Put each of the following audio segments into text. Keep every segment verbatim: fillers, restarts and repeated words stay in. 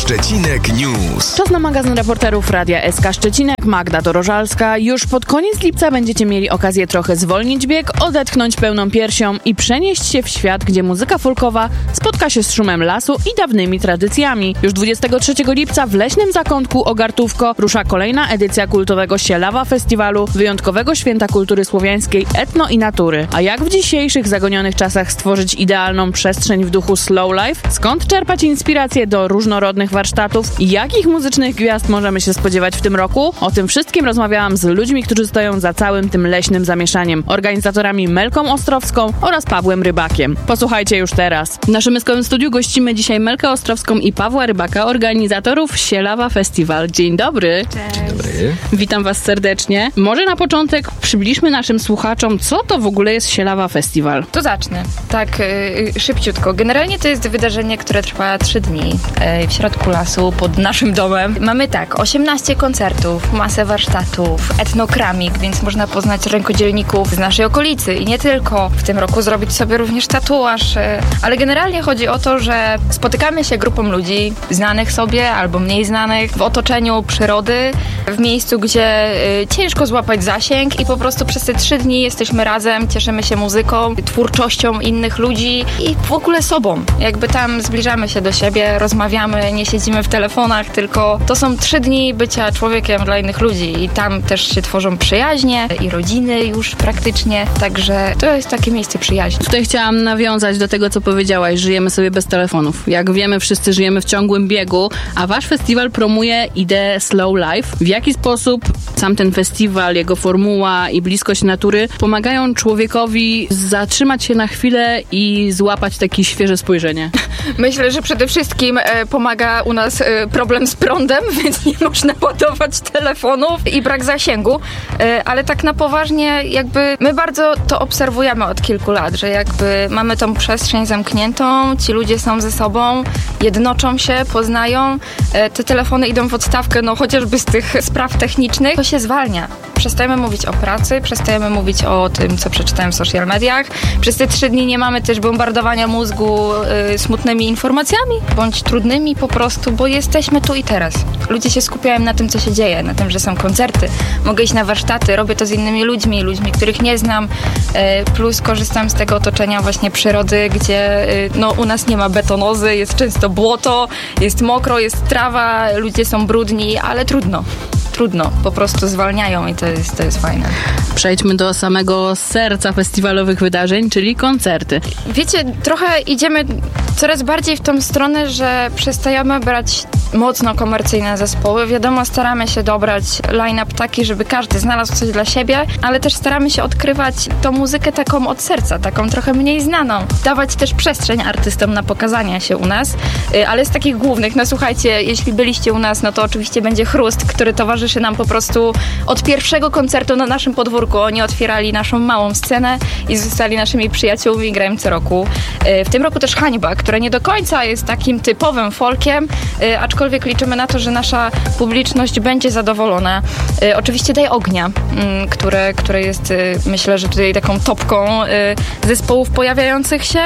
Szczecinek News. Czas na magazyn reporterów Radia S K Szczecinek. Magda Dorożalska. Już pod koniec lipca będziecie mieli okazję trochę zwolnić bieg, odetchnąć pełną piersią i przenieść się w świat, gdzie muzyka folkowa spotka się z szumem lasu i dawnymi tradycjami. Już dwudziestego trzeciego lipca w leśnym zakątku Ogartówko rusza kolejna edycja kultowego Sielawa Festiwalu, wyjątkowego święta kultury słowiańskiej, etno i natury. A jak w dzisiejszych zagonionych czasach stworzyć idealną przestrzeń w duchu slow life? Skąd czerpać inspiracje do różnorodnych warsztatów? Jakich muzycznych gwiazd możemy się spodziewać w tym roku? O tym wszystkim rozmawiałam z ludźmi, którzy stoją za całym tym leśnym zamieszaniem. Organizatorami Melką Ostrowską oraz Pawłem Rybakiem. Posłuchajcie już teraz. W naszym myskowym studiu gościmy dzisiaj Melkę Ostrowską i Pawła Rybaka, organizatorów Sielawa Festiwal. Dzień dobry. Cześć. Dzień dobry. Witam was serdecznie. Może na początek przybliżmy naszym słuchaczom, co to w ogóle jest Sielawa Festiwal. To zacznę. Tak, yy, szybciutko. Generalnie to jest wydarzenie, które trwa trzy dni yy, w środku lasu, pod naszym domem. Mamy tak, osiemnaście koncertów, masę warsztatów, etnokramik, więc można poznać rękodzielników z naszej okolicy i nie tylko. W tym roku zrobić sobie również tatuaż, yy, ale generalnie chodzi o to, że spotykamy się grupą ludzi, znanych sobie albo mniej znanych, w otoczeniu przyrody, w miejscu, gdzie yy, ciężko złapać zasięg i po prostu przez te trzy dni jesteśmy razem, cieszymy się muzyką, twórczością innych ludzi i w ogóle sobą. Jakby tam zbliżamy się do siebie, rozmawiamy, nie siedzimy w telefonach, tylko to są trzy dni bycia człowiekiem dla innych ludzi i tam też się tworzą przyjaźnie i rodziny już praktycznie, także to jest takie miejsce przyjaźni. Tutaj chciałam nawiązać do tego, co powiedziałaś, żyjemy sobie bez telefonów. Jak wiemy, wszyscy żyjemy w ciągłym biegu, a wasz festiwal promuje ideę slow life. W jaki sposób sam ten festiwal, jego formuła i bliskość natury pomagają człowiekowi zatrzymać się na chwilę i złapać takie świeże spojrzenie? Myślę, że przede wszystkim e, pomaga u nas e, problem z prądem, więc nie można ładować telefonów i brak zasięgu, e, ale tak na poważnie jakby my bardzo to obserwujemy od kilku lat, że jakby mamy tą przestrzeń zamkniętą, ci ludzie są ze sobą, jednoczą się, poznają, e, te telefony idą w odstawkę, no chociażby z tych spraw technicznych, to się zwalnia. Przestajemy mówić o pracy, przestajemy mówić o tym, co przeczytałem w social mediach. Przez te trzy dni nie mamy też bombardowania mózgu y, smutnymi informacjami, bądź trudnymi po prostu, bo jesteśmy tu i teraz. Ludzie się skupiają na tym, co się dzieje, na tym, że są koncerty. Mogę iść na warsztaty, robię to z innymi ludźmi, ludźmi, których nie znam, y, plus korzystam z tego otoczenia właśnie przyrody, gdzie y, no, u nas nie ma betonozy, jest często błoto, jest mokro, jest trawa, ludzie są brudni, ale trudno. Trudno, po prostu zwalniają i to jest, to jest fajne. Przejdźmy do samego serca festiwalowych wydarzeń, czyli koncerty. Wiecie, trochę idziemy coraz bardziej w tą stronę, że przestajemy brać mocno komercyjne zespoły. Wiadomo, staramy się dobrać line-up taki, żeby każdy znalazł coś dla siebie, ale też staramy się odkrywać tą muzykę taką od serca, taką trochę mniej znaną. Dawać też przestrzeń artystom na pokazania się u nas, ale z takich głównych, no słuchajcie, jeśli byliście u nas, no to oczywiście będzie Chrust, który towarzyszy nam po prostu od pierwszego koncertu na naszym podwórku. Oni otwierali naszą małą scenę i zostali naszymi przyjaciółmi i grają co roku. W tym roku też Hańba, która nie do końca jest takim typowym folkiem, aczkolwiek liczymy na to, że nasza publiczność będzie zadowolona. Oczywiście Daj Ognia, które, które jest, myślę, że tutaj taką topką zespołów pojawiających się.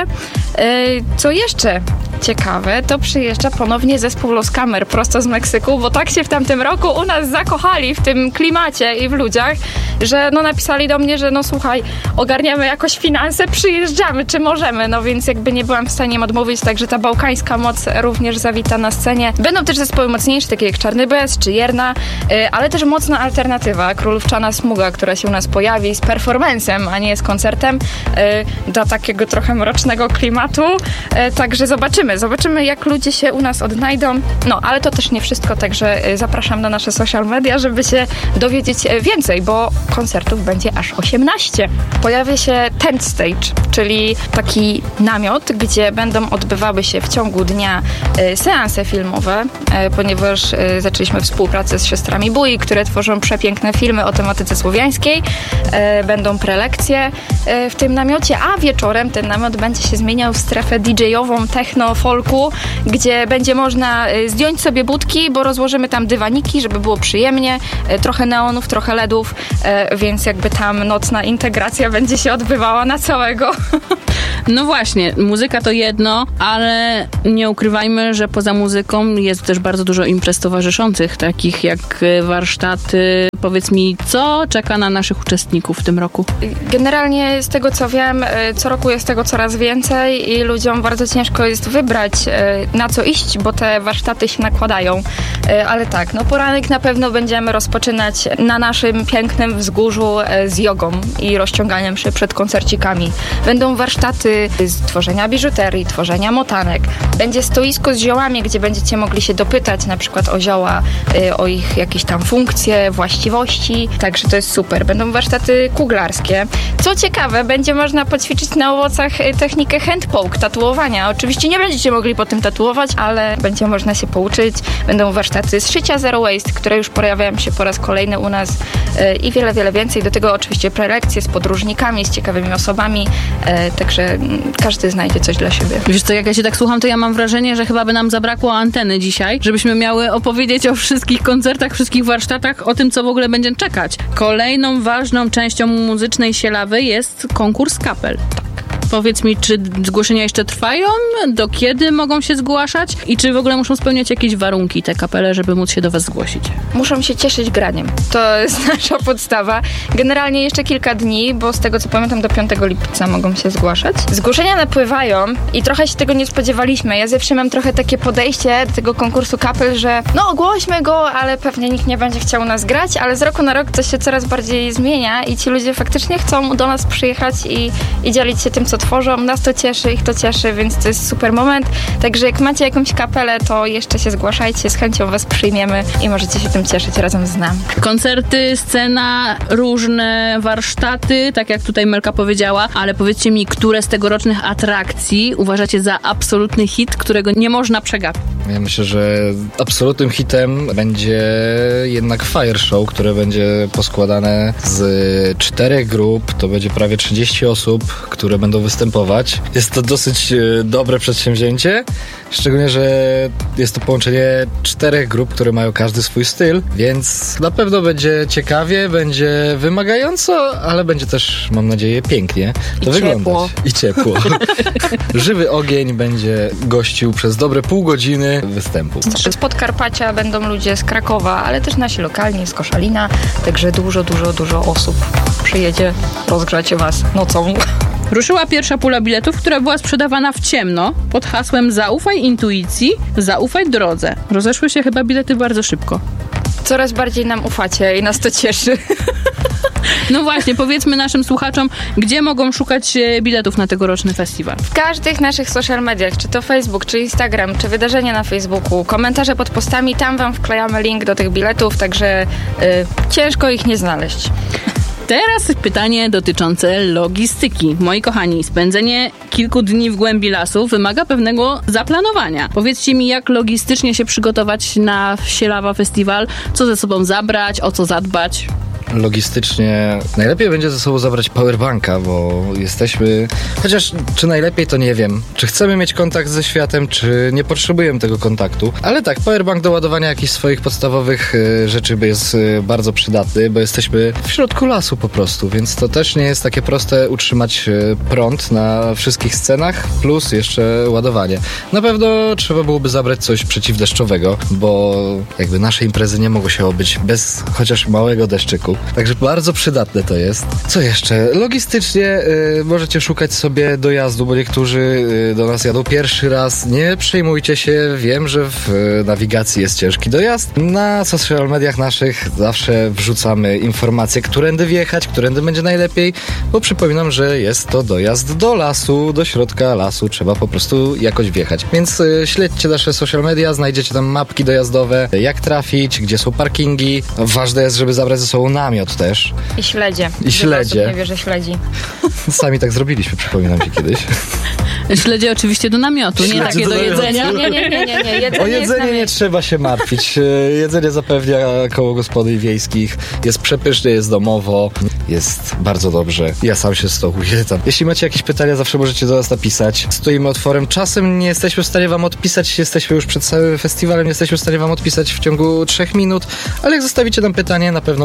Co jeszcze ciekawe, to przyjeżdża ponownie zespół Los Camer prosto z Meksyku, bo tak się w tamtym roku u nas zakochali w tym klimacie i w ludziach, że no napisali do mnie, że no słuchaj, ogarniamy jakoś finanse, przyjeżdżamy, czy możemy, no więc jakby nie byłam w stanie im odmówić, także ta bałkańska moc również zawita na scenie. Będą też zespoły mocniejsze, takie jak Czarny Bez czy Jerna, ale też mocna alternatywa, Królówczana Smuga, która się u nas pojawi z performancem, a nie z koncertem, do takiego trochę mrocznego klimatu, także zobaczymy, zobaczymy jak ludzie się u nas odnajdą, no ale to też nie wszystko, także zapraszam na nasze social media, żeby się dowiedzieć więcej, bo koncertów będzie aż osiemnaście. Pojawia się tent stage, czyli taki namiot, gdzie będą odbywały się w ciągu dnia e, seanse filmowe, e, ponieważ e, zaczęliśmy współpracę z siostrami Bui, które tworzą przepiękne filmy o tematyce słowiańskiej. E, będą prelekcje e, w tym namiocie, a wieczorem ten namiot będzie się zmieniał w strefę didżejową, techno, folku, gdzie będzie można e, zdjąć sobie budki, bo rozłożymy tam dywaniki, żeby było przyjemnie, e, trochę neonów, trochę ledów, e, więc jakby tam nocna integracja będzie się odbywała na całego. No właśnie, muzyka to jedno, ale nie ukrywajmy, że poza muzyką jest też bardzo dużo imprez towarzyszących, takich jak warsztaty. Powiedz mi, co czeka na naszych uczestników w tym roku? Generalnie z tego co wiem, co roku jest tego coraz więcej i ludziom bardzo ciężko jest wybrać, na co iść, bo te warsztaty się nakładają. Ale tak, no poranek na pewno będziemy rozpoczynać na naszym pięknym wzgórzu z jogą i rozciąganiem się przed koncercikami. Będą warsztaty z tworzenia biżuterii, tworzenia motanek. Będzie stoisko z ziołami, gdzie będziecie mogli się dopytać na przykład o zioła, o ich jakieś tam funkcje, właściwości. Także to jest super. Będą warsztaty kuglarskie. Co ciekawe, będzie można poćwiczyć na owocach technikę handpoke, tatuowania. Oczywiście nie będziecie mogli po tym tatuować, ale będzie można się pouczyć. Będą warsztaty z szycia Zero Waste, które już pojawiają się po raz kolejny u nas i wiele, wiele więcej. Do tego oczywiście prelekcje z podróżnikami, z ciekawymi osobami, także każdy znajdzie coś dla siebie. Wiesz co, jak ja się tak słucham, to ja mam wrażenie, że chyba by nam zabrakło anteny dzisiaj, żebyśmy miały opowiedzieć o wszystkich koncertach, wszystkich warsztatach, o tym, co w ogóle będzie czekać. Kolejną ważną częścią muzycznej sielawy jest konkurs kapel. Powiedz mi, czy zgłoszenia jeszcze trwają? Do kiedy mogą się zgłaszać? I czy w ogóle muszą spełniać jakieś warunki te kapele, żeby móc się do was zgłosić? Muszą się cieszyć graniem. To jest nasza podstawa. Generalnie jeszcze kilka dni, bo z tego co pamiętam do piątego lipca mogą się zgłaszać. Zgłoszenia napływają i trochę się tego nie spodziewaliśmy. Ja zawsze mam trochę takie podejście do tego konkursu kapel, że no ogłośmy go, ale pewnie nikt nie będzie chciał nas grać, ale z roku na rok to się coraz bardziej zmienia i ci ludzie faktycznie chcą do nas przyjechać i, i dzielić się tym, co tworzą. Nas to cieszy, ich to cieszy, więc to jest super moment. Także jak macie jakąś kapelę, to jeszcze się zgłaszajcie, z chęcią was przyjmiemy i możecie się tym cieszyć razem z nami. Koncerty, scena, różne warsztaty, tak jak tutaj Melka powiedziała, ale powiedzcie mi, które z tegorocznych atrakcji uważacie za absolutny hit, którego nie można przegapić? Ja myślę, że absolutnym hitem będzie jednak Fire Show, które będzie poskładane z czterech grup. To będzie prawie trzydzieści osób, które będą występować. Jest to dosyć dobre przedsięwzięcie, szczególnie, że jest to połączenie czterech grup, które mają każdy swój styl, więc na pewno będzie ciekawie, będzie wymagająco, ale będzie też, mam nadzieję, pięknie to I wyglądać. Ciepło. I ciepło. Żywy ogień będzie gościł przez dobre pół godziny występu. Z Podkarpacia będą ludzie z Krakowa, ale też nasi lokalni, z Koszalina, także dużo, dużo, dużo osób przyjedzie rozgrzać was nocą. Ruszyła pierwsza pula biletów, która była sprzedawana w ciemno pod hasłem zaufaj intuicji, zaufaj drodze. Rozeszły się chyba bilety bardzo szybko. Coraz bardziej nam ufacie i nas to cieszy. No właśnie, powiedzmy naszym słuchaczom, gdzie mogą szukać biletów na tegoroczny festiwal. W każdych naszych social mediach, czy to Facebook, czy Instagram, czy wydarzenia na Facebooku, komentarze pod postami, tam wam wklejamy link do tych biletów, także y, ciężko ich nie znaleźć. Teraz pytanie dotyczące logistyki. Moi kochani, spędzenie kilku dni w głębi lasu wymaga pewnego zaplanowania. Powiedzcie mi, jak logistycznie się przygotować na Sielawa Festiwal, co ze sobą zabrać, o co zadbać? Logistycznie najlepiej będzie ze sobą zabrać powerbanka, bo jesteśmy, chociaż czy najlepiej to nie wiem, czy chcemy mieć kontakt ze światem, czy nie potrzebujemy tego kontaktu, ale tak, powerbank do ładowania jakichś swoich podstawowych y, rzeczy jest y, bardzo przydatny, bo jesteśmy w środku lasu po prostu, więc to też nie jest takie proste utrzymać y, prąd na wszystkich scenach, plus jeszcze ładowanie. Na pewno trzeba byłoby zabrać coś przeciwdeszczowego, bo jakby nasze imprezy nie mogą się obyć bez chociaż małego deszczyku. Także bardzo przydatne to jest. Co jeszcze? Logistycznie y, możecie szukać sobie dojazdu, bo niektórzy y, do nas jadą pierwszy raz. Nie przejmujcie się, wiem, że w y, nawigacji jest ciężki dojazd. Na social mediach naszych zawsze wrzucamy informacje, którędy wjechać, którędy będzie najlepiej, bo przypominam, że jest to dojazd do lasu, do środka lasu. Trzeba po prostu jakoś wjechać. Więc y, śledźcie nasze social media, znajdziecie tam mapki dojazdowe, jak trafić, gdzie są parkingi. Ważne jest, żeby zabrać ze sobą namiot też. I śledzie. I śledzie. Nie wie, że śledzi. Sami tak zrobiliśmy, przypominam ci kiedyś. Śledzie oczywiście do namiotu, nie Śledzie takie do do jedzenia. Nie, nie, nie, nie, nie. Jedzenie O jedzenie nie trzeba się martwić. Jedzenie zapewnia koło gospodyń wiejskich. Jest przepysznie, jest domowo. Jest bardzo dobrze. Ja sam się stołuję tam. Jeśli macie jakieś pytania, zawsze możecie do nas napisać. Stoimy otworem. Czasem nie jesteśmy w stanie wam odpisać. Jesteśmy już przed całym festiwalem. Nie jesteśmy w stanie wam odpisać w ciągu trzech minut. Ale jak zostawicie nam pytanie, na pewno odpowiemy.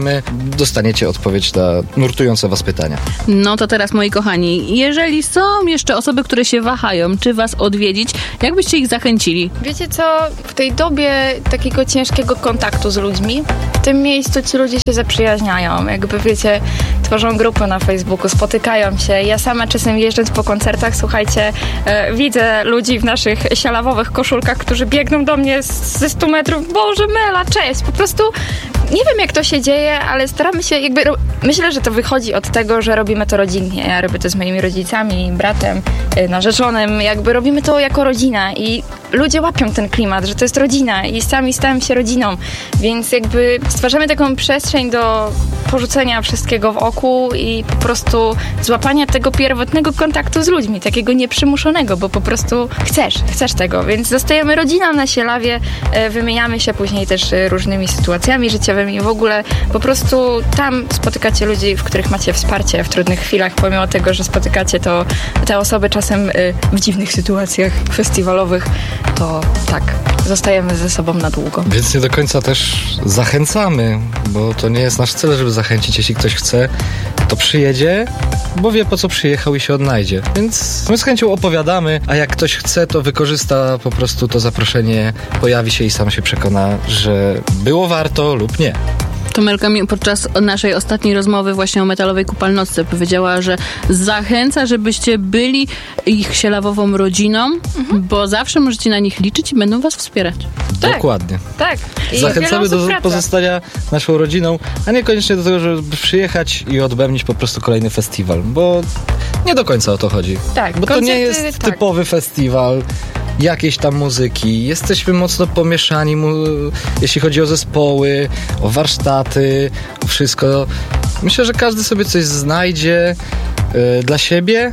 zapytamy, dostaniecie odpowiedź na nurtujące was pytania. No to teraz, moi kochani, jeżeli są jeszcze osoby, które się wahają, czy was odwiedzić, jak byście ich zachęcili? Wiecie co, w tej dobie takiego ciężkiego kontaktu z ludźmi, w tym miejscu ci ludzie się zaprzyjaźniają. Jakby wiecie, tworzą grupy na Facebooku, spotykają się. Ja sama czasem jeżdżąc po koncertach, słuchajcie, e, widzę ludzi w naszych sialawowych koszulkach, którzy biegną do mnie z, ze stu metrów. Boże, Mela, cześć! Po prostu nie wiem, jak to się dzieje, ale staramy się jakby... Myślę, że to wychodzi od tego, że robimy to rodzinnie. Ja robię to z moimi rodzicami, bratem, e, narzeczonym. Jakby robimy to jako rodzina i ludzie łapią ten klimat, że to jest rodzina i sami stałem się rodziną. Więc jakby stwarzamy taką przestrzeń do porzucenia wszystkiego w oku i po prostu złapania tego pierwotnego kontaktu z ludźmi, takiego nieprzymuszonego, bo po prostu chcesz, chcesz tego, więc zostajemy rodziną na Sielawie, wymieniamy się później też różnymi sytuacjami życiowymi, w ogóle po prostu tam spotykacie ludzi, w których macie wsparcie w trudnych chwilach, pomimo tego, że spotykacie to te osoby czasem w dziwnych sytuacjach festiwalowych, to tak, zostajemy ze sobą na długo. Więc nie do końca też zachęcamy, bo to nie jest nasz cel, żeby zachęcić. Jeśli ktoś chce, to przyjedzie, bo wie, po co przyjechał i się odnajdzie. Więc my z chęcią opowiadamy, a jak ktoś chce, to wykorzysta po prostu to zaproszenie, pojawi się i sam się przekona, że było warto lub nie. Tomelka mi podczas naszej ostatniej rozmowy właśnie o metalowej kupalnocce powiedziała, że zachęca, żebyście byli ich sielawową rodziną, mhm. bo zawsze możecie na nich liczyć i będą was wspierać. Tak. Dokładnie. Tak. I zachęcamy do praca. pozostania naszą rodziną, a niekoniecznie do tego, żeby przyjechać i odbębnić po prostu kolejny festiwal, bo nie do końca o to chodzi. Tak. Bo to nie jest tak. typowy festiwal jakiejś tam muzyki. Jesteśmy mocno pomieszani, mu, jeśli chodzi o zespoły, o warsztaty, o wszystko. Myślę, że każdy sobie coś znajdzie y, dla siebie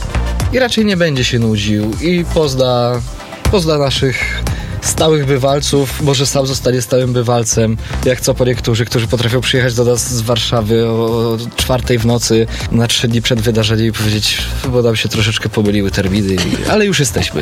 i raczej nie będzie się nudził i pozna, pozna naszych stałych bywalców, może sam zostanie stałym bywalcem, jak co po niektórzy, którzy potrafią przyjechać do nas z Warszawy o czwartej w nocy na trzy dni przed wydarzeniem i powiedzieć, bo nam się troszeczkę pomyliły terminy, ale już jesteśmy.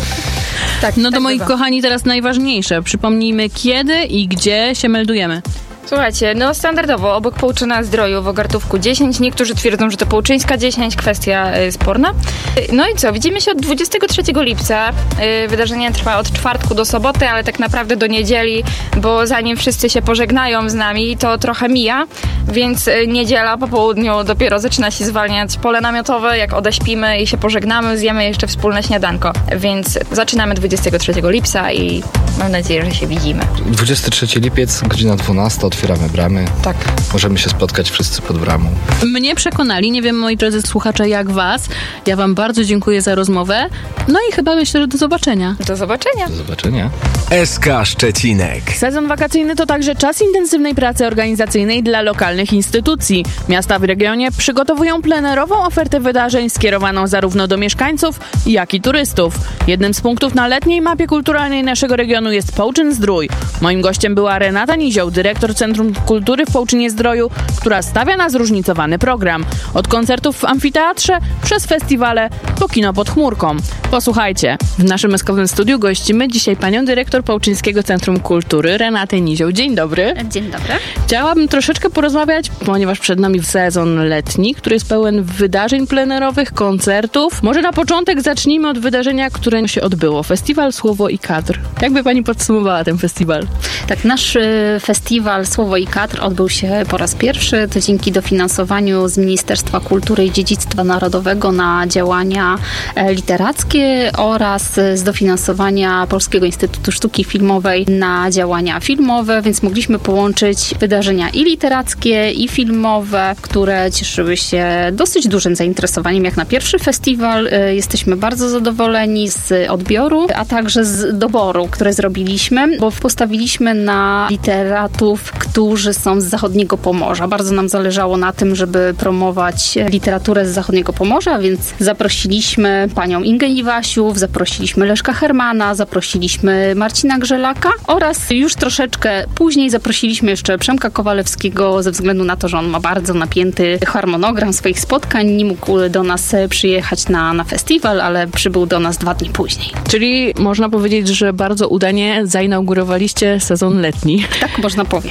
Tak, no to tak moi bywa. kochani, teraz najważniejsze. Przypomnijmy, kiedy i gdzie się meldujemy. Słuchajcie, no standardowo obok Połczyna Zdroju w Ogartówku dziesięć. Niektórzy twierdzą, że to Połczyńska dziesięć, kwestia y, sporna. No i co, widzimy się od dwudziestego trzeciego lipca. Y, wydarzenie trwa od czwartku do soboty, ale tak naprawdę do niedzieli, bo zanim wszyscy się pożegnają z nami, to trochę mija, więc y, niedziela po południu dopiero zaczyna się zwalniać pole namiotowe, jak odeśpimy i się pożegnamy, zjemy jeszcze wspólne śniadanko. Więc zaczynamy dwudziestego trzeciego lipca i mam nadzieję, że się widzimy. dwudziestego trzeciego lipiec, godzina dwunasta, otwieramy bramy. Tak. Możemy się spotkać wszyscy pod bramą. Mnie przekonali, nie wiem, moi drodzy słuchacze, jak was. Ja wam bardzo dziękuję za rozmowę. No i chyba myślę, że do zobaczenia. Do zobaczenia. Do zobaczenia. S K Szczecinek. Sezon wakacyjny to także czas intensywnej pracy organizacyjnej dla lokalnych instytucji. Miasta w regionie przygotowują plenerową ofertę wydarzeń skierowaną zarówno do mieszkańców, jak i turystów. Jednym z punktów na letniej mapie kulturalnej naszego regionu jest Połczyn Zdrój. Moim gościem była Renata Nizioł, dyrektor Centrum Kultury w Połczynie Zdroju, która stawia na zróżnicowany program. Od koncertów w amfiteatrze, przez festiwale, po kino pod chmurką. Posłuchajcie, w naszym eskowym studiu gościmy dzisiaj panią dyrektor Połczyńskiego Centrum Kultury, Renatę Nizioł. Dzień dobry. Dzień dobry. Chciałabym troszeczkę porozmawiać, ponieważ przed nami sezon letni, który jest pełen wydarzeń plenerowych, koncertów. Może na początek zacznijmy od wydarzenia, które się odbyło. Festiwal Słowo i Kadr. Jakby pani podsumowała ten festiwal? Tak, nasz festiwal Słowo i Kadr odbył się po raz pierwszy. To dzięki dofinansowaniu z Ministerstwa Kultury i Dziedzictwa Narodowego na działania literackie oraz z dofinansowania Polskiego Instytutu Sztuki Filmowej na działania filmowe, więc mogliśmy połączyć wydarzenia i literackie, i filmowe, które cieszyły się dosyć dużym zainteresowaniem jak na pierwszy festiwal. Jesteśmy bardzo zadowoleni z odbioru, a także z doboru, które zrobiliśmy, bo postawiliśmy na literatów, którzy są z zachodniego Pomorza. Bardzo nam zależało na tym, żeby promować literaturę z zachodniego Pomorza, więc zaprosiliśmy panią Ingę Iwasiów, zaprosiliśmy Leszka Hermana, zaprosiliśmy Marcina Grzelaka oraz już troszeczkę później zaprosiliśmy jeszcze Przemka Kowalewskiego ze względu na to, że on ma bardzo napięty harmonogram swoich spotkań. Nie mógł do nas przyjechać na, na festiwal, ale przybył do nas dwa dni później. Czyli można powiedzieć, że bardzo udanie zainaugurowaliście sezon letni. Tak można powiedzieć.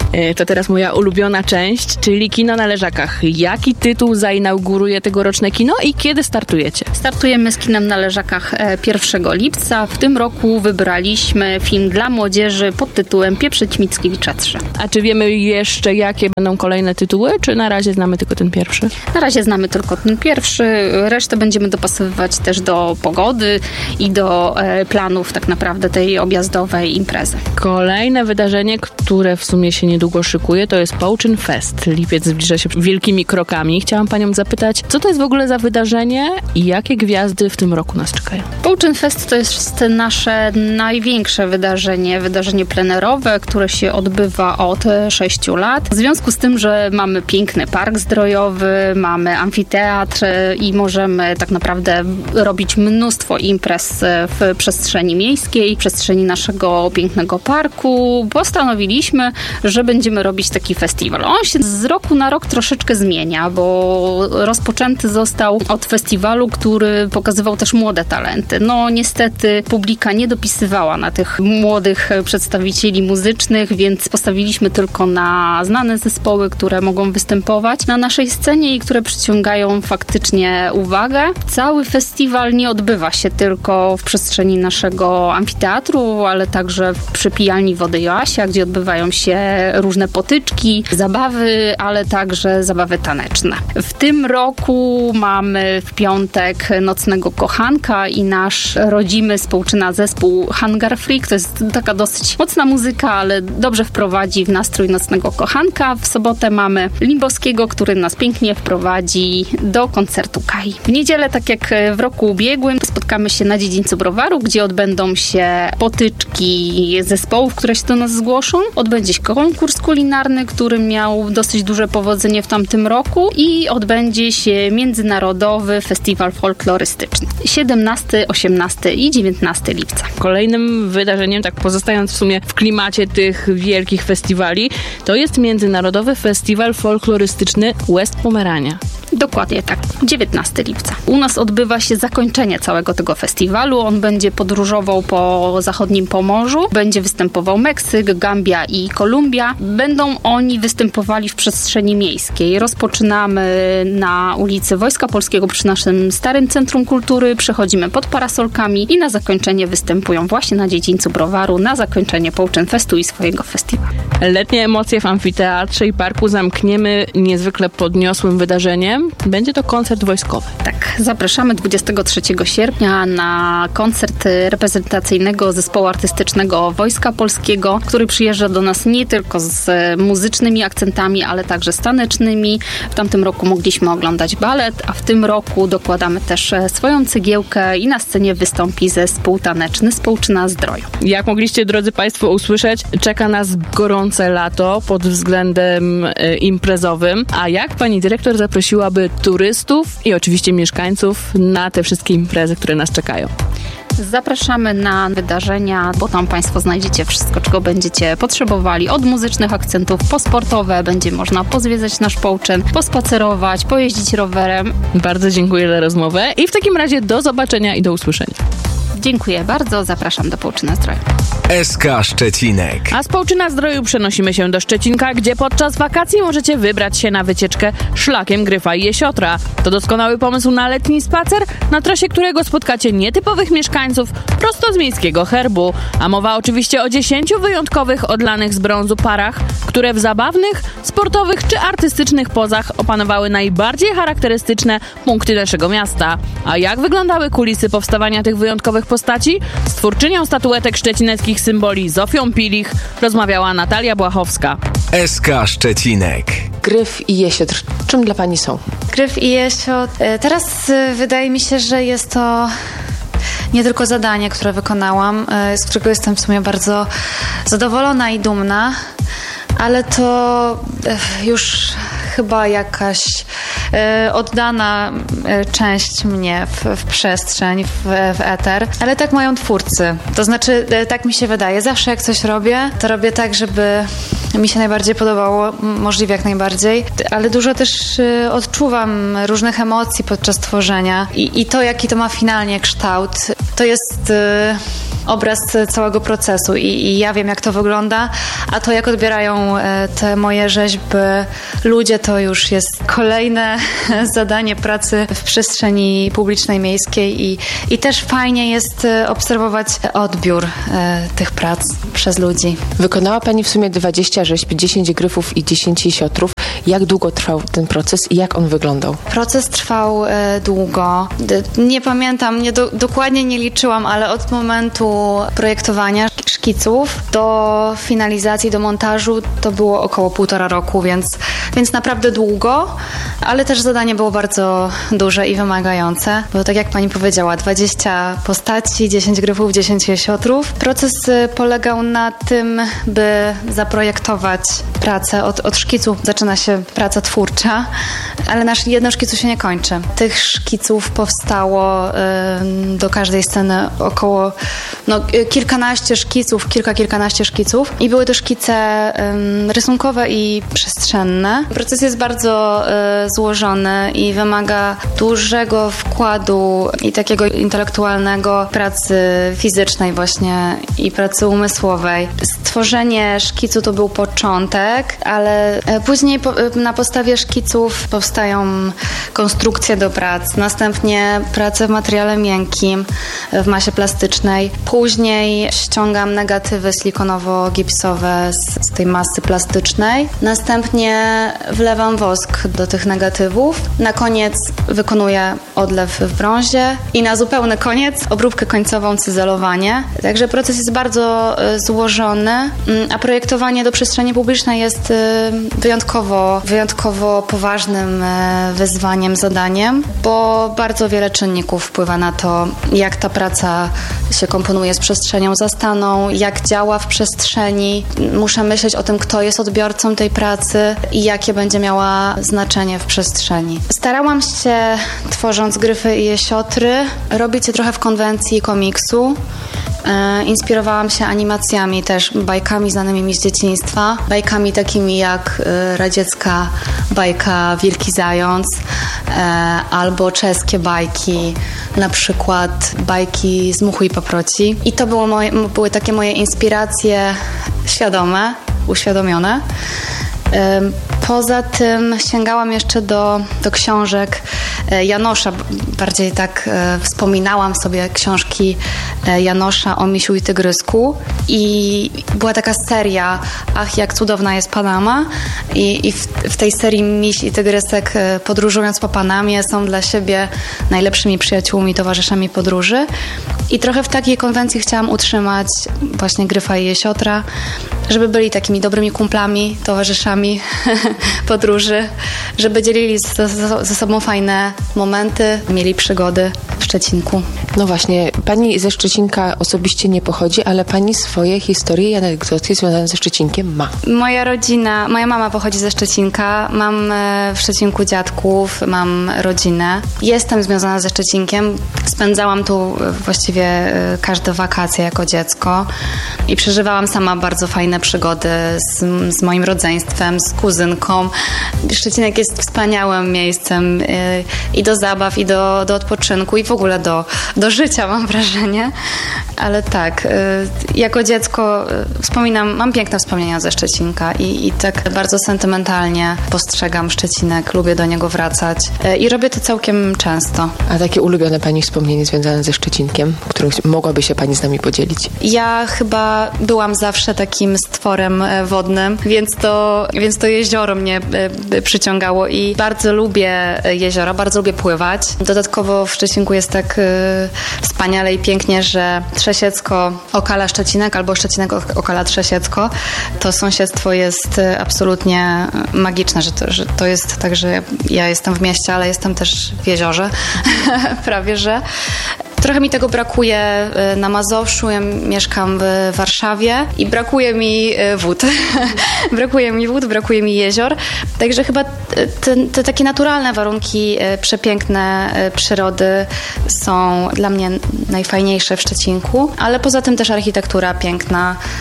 To teraz moja ulubiona część, czyli kino na leżakach. Jaki tytuł zainauguruje tegoroczne kino i kiedy startujecie? Startujemy z kinem na leżakach pierwszego lipca. W tym roku wybraliśmy film dla młodzieży pod tytułem Pieprzyć Mickiewicza trzy. A czy wiemy jeszcze, jakie będą kolejne tytuły, czy na razie znamy tylko ten pierwszy? Na razie znamy tylko ten pierwszy. Resztę będziemy dopasowywać też do pogody i do e, planów tak naprawdę tej objazdowej imprezy. Kolejne wydarzenie, które w sumie się niedługo szykuje, to jest Połczyn Fest. Lipiec zbliża się wielkimi krokami. Chciałam panią zapytać, co to jest w ogóle za wydarzenie i jakie gwiazdy w tym roku nas czekają? Połczyn Fest to jest nasze największe wydarzenie, wydarzenie plenerowe, które się odbywa od sześciu lat. W związku z tym, że mamy piękny park zdrojowy, mamy amfiteatr i możemy tak naprawdę robić mnóstwo imprez w przestrzeni miejskiej, w przestrzeni naszego pięknego parku, postanowiliśmy, że będziemy robić taki festiwal. On się z roku na rok troszeczkę zmienia, bo rozpoczęty został od festiwalu, który pokazywał też młode talenty. No niestety publika nie dopisywała na tych młodych przedstawicieli muzycznych, więc postawiliśmy tylko na znane zespoły, które mogą występować na naszej scenie i które przyciągają faktycznie uwagę. Cały festiwal nie odbywa się tylko w przestrzeni naszego amfiteatru, ale także przy pijalni Wody Joasia, gdzie odbywają się różne potyczki, zabawy, ale także zabawy taneczne. W tym roku mamy w piątek Nocnego Kochanka i nasz rodzimy z Połczyna zespół Hangar Freak. To jest taka dosyć mocna muzyka, ale dobrze wprowadzi w nastrój Nocnego Kochanka. W sobotę mamy Limbowskiego, który nas pięknie wprowadzi do koncertu Kai. W niedzielę, tak jak w roku ubiegłym, spotkamy się na dziedzińcu Browaru, gdzie odbędą się potyczki zespołów, które się do nas zgłoszą. Odbędzie się konkurs kulinarny, który miał dosyć duże powodzenie w tamtym roku i odbędzie się międzynarodowy festiwal folklorystyczny. siedemnastego, osiemnastego i dziewiętnastego lipca. Kolejnym wydarzeniem, tak pozostając w sumie w klimacie tych wielkich festiwali, to jest Międzynarodowy Festiwal Folklorystyczny West Pomerania. Dokładnie tak, dziewiętnastego lipca. U nas odbywa się zakończenie całego tego festiwalu. On będzie podróżował po zachodnim Pomorzu. Będzie występował Meksyk, Gambia i Kolumbia. Będą oni występowali w przestrzeni miejskiej. Rozpoczynamy na ulicy Wojska Polskiego przy naszym starym Centrum Kultury. Przechodzimy pod parasolkami i na zakończenie występują właśnie na dziedzińcu Browaru, na zakończenie Połczyn Festu i swojego festiwalu. Letnie emocje w amfiteatrze i parku zamkniemy niezwykle podniosłym wydarzeniem. Będzie to koncert wojskowy. Tak, zapraszamy dwudziestego trzeciego sierpnia na koncert reprezentacyjnego zespołu artystycznego Wojska Polskiego, który przyjeżdża do nas nie tylko z muzycznymi akcentami, ale także z tanecznymi. W tamtym roku mogliśmy oglądać balet, a w tym roku dokładamy też swoją cegiełkę i na scenie wystąpi zespół taneczny z Połczyna Zdroju. Jak mogliście, drodzy Państwo, usłyszeć, czeka nas gorące lato pod względem e, imprezowym. A jak pani dyrektor zaprosiłaby turystów i oczywiście mieszkańców na te wszystkie imprezy, które nas czekają? Zapraszamy na wydarzenia, bo tam Państwo znajdziecie wszystko, czego będziecie potrzebowali. Od muzycznych akcentów po sportowe. Będzie można pozwiedzać nasz Połczyn, pospacerować, pojeździć rowerem. Bardzo dziękuję za rozmowę i w takim razie do zobaczenia i do usłyszenia. Dziękuję bardzo. Zapraszam do Połczyna Zdroju. S K Szczecinek. A z Połczyna Zdroju przenosimy się do Szczecinka, gdzie podczas wakacji możecie wybrać się na wycieczkę szlakiem Gryfa i Jesiotra. To doskonały pomysł na letni spacer, na trasie którego spotkacie nietypowych mieszkańców prosto z miejskiego herbu. A mowa oczywiście o dziesięciu wyjątkowych odlanych z brązu parach, które w zabawnych, sportowych czy artystycznych pozach opanowały najbardziej charakterystyczne punkty naszego miasta. A jak wyglądały kulisy powstawania tych wyjątkowych postaci? Z twórczynią statuetek szczecineckich symboli Zofią Pilich rozmawiała Natalia Błachowska. S K Szczecinek. Gryf i Jesiotr. Czym dla Pani są? Gryf i Jesiotr. Teraz wydaje mi się, że jest to nie tylko zadanie, które wykonałam, z którego jestem w sumie bardzo zadowolona i dumna, ale to już chyba jakaś e, oddana e, część mnie w, w przestrzeń, w, w eter. Ale tak mają twórcy. To znaczy, e, tak mi się wydaje. Zawsze jak coś robię, to robię tak, żeby mi się najbardziej podobało, możliwie jak najbardziej. Ale dużo też e, odczuwam różnych emocji podczas tworzenia. I, i to, jaki to ma finalnie kształt, to jest... E, obraz całego procesu i, i ja wiem, jak to wygląda, a to, jak odbierają te moje rzeźby ludzie, to już jest kolejne zadanie pracy w przestrzeni publicznej, miejskiej i, i też fajnie jest obserwować odbiór tych prac przez ludzi. Wykonała Pani w sumie dwadzieścia rzeźb, dziesięć gryfów i dziesięć jesiotrów. Jak długo trwał ten proces i jak on wyglądał? Proces trwał e, długo. D- nie pamiętam, nie do, dokładnie nie liczyłam, ale od momentu projektowania szkiców do finalizacji, do montażu to było około półtora roku, więc, więc naprawdę długo, ale też zadanie było bardzo duże i wymagające, bo tak jak pani powiedziała, dwadzieścia postaci, dziesięć gryfów, dziesięć jesiotrów. Proces polegał na tym, by zaprojektować pracę. Od, od szkicu zaczyna się praca twórcza, ale nasz jedno szkicu się nie kończy. Tych szkiców powstało y, do każdej sceny około no, kilkanaście szkiców, kilka, kilkanaście szkiców i były to szkice y, rysunkowe i przestrzenne. Proces jest bardzo y, złożony i wymaga dużego wkładu i takiego intelektualnego pracy fizycznej właśnie i pracy umysłowej. Stworzenie szkicu to był początek, ale później po, na podstawie szkiców powstają konstrukcje do prac, następnie prace w materiale miękkim, w masie plastycznej. Później ściągam negatywy silikonowo-gipsowe z, z tej masy plastycznej. Następnie wlewam wosk do tych negatywów. Na koniec wykonuję odlew w brązie i na zupełny koniec obróbkę końcową, cyzelowanie. Także proces jest bardzo y, złożony, y, a projektowanie do przestrzeni publicznej jest y, wyjątkowo, wyjątkowo poważnym y, wyzwaniem, zadaniem, bo bardzo wiele czynników wpływa na to, jak ta praca się komponuje z przestrzenią zastaną, jak działa w przestrzeni. Muszę myśleć o tym, kto jest odbiorcą tej pracy i jakie będzie miała znaczenie w przestrzeni. Starałam się, tworząc gryfy i jesiotry, robić je trochę w konwencji komiksu. E, inspirowałam się animacjami też, bajkami znanymi mi z dzieciństwa. Bajkami takimi jak e, radziecka bajka Wielki Zając e, albo czeskie bajki, na przykład bajki z Muchu i Paproci. I to było moje, były takie moje inspiracje świadome, uświadomione. Poza tym sięgałam jeszcze do, do książek Janosza. Bardziej tak wspominałam sobie książki Janosza o Misiu i Tygrysku. I była taka seria Ach, jak cudowna jest Panama. I, i w, w tej serii Miś i Tygrysek, podróżując po Panamie, są dla siebie najlepszymi przyjaciółmi, towarzyszami podróży. I trochę w takiej konwencji chciałam utrzymać właśnie Gryfa i Jesiotra, żeby byli takimi dobrymi kumplami, towarzyszami podróży, żeby dzielili ze, ze sobą fajne momenty, mieli przygody w Szczecinku. No właśnie, pani ze Szczecinka osobiście nie pochodzi, ale pani swoje historie i anegdoty związane ze Szczecinkiem ma. Moja rodzina, moja mama pochodzi ze Szczecinka, mam w Szczecinku dziadków, mam rodzinę. Jestem związana ze Szczecinkiem, spędzałam tu właściwie każde wakacje jako dziecko i przeżywałam sama bardzo fajne przygody z, z moim rodzeństwem, z kuzynką. Szczecinek jest wspaniałym miejscem i do zabaw, i do, do odpoczynku, i w ogóle do, do życia, mam wrażenie. Ale tak, jako dziecko wspominam, mam piękne wspomnienia ze Szczecinka i, i tak bardzo sentymentalnie postrzegam Szczecinek, lubię do niego wracać i robię to całkiem często. A takie ulubione pani wspomnienie związane ze Szczecinkiem, którym mogłaby się pani z nami podzielić? Ja chyba byłam zawsze takim stworem wodnym, więc to, więc to jezioro mnie przyciągało i bardzo lubię jeziora, bardzo lubię pływać. Dodatkowo w Szczecinku jest tak y, wspaniale i pięknie, że Trzesiecko okala Szczecinek albo Szczecinek okala Trzesiecko. To sąsiedztwo jest absolutnie magiczne, że to, że to jest tak, że ja jestem w mieście, ale jestem też w jeziorze, prawie że. Trochę mi tego brakuje na Mazowszu, ja mieszkam w Warszawie i brakuje mi wód. Brakuje mi wód, brakuje mi jezior. Także chyba te, te takie naturalne warunki, przepiękne przyrody są dla mnie najfajniejsze w Szczecinku, ale poza tym też architektura piękna,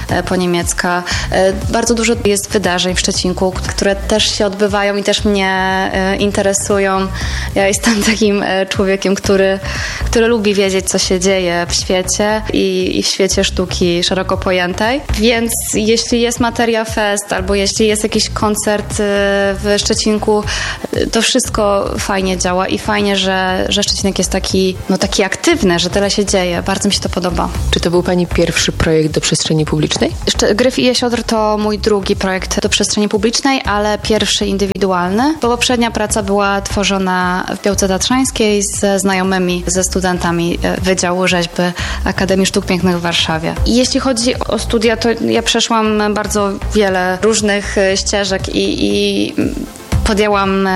po niemiecka. Bardzo dużo jest wydarzeń w Szczecinku, które też się odbywają i też mnie interesują. Ja jestem takim człowiekiem, który, który lubi wiedzieć, co się dzieje w świecie i, i w świecie sztuki szeroko pojętej. Więc jeśli jest Materia Fest albo jeśli jest jakiś koncert w Szczecinku, to wszystko fajnie działa i fajnie, że, że Szczecinek jest taki, no, taki aktywny, że tyle się dzieje. Bardzo mi się to podoba. Czy to był pani pierwszy projekt do przestrzeni publicznej? Gryf i Jesiodr to mój drugi projekt do przestrzeni publicznej, ale pierwszy indywidualny, bo poprzednia praca była tworzona w Białce Tatrzańskiej ze znajomymi, ze studentami Wydziału Rzeźby Akademii Sztuk Pięknych w Warszawie. I jeśli chodzi o studia, to ja przeszłam bardzo wiele różnych ścieżek i, i podjęłam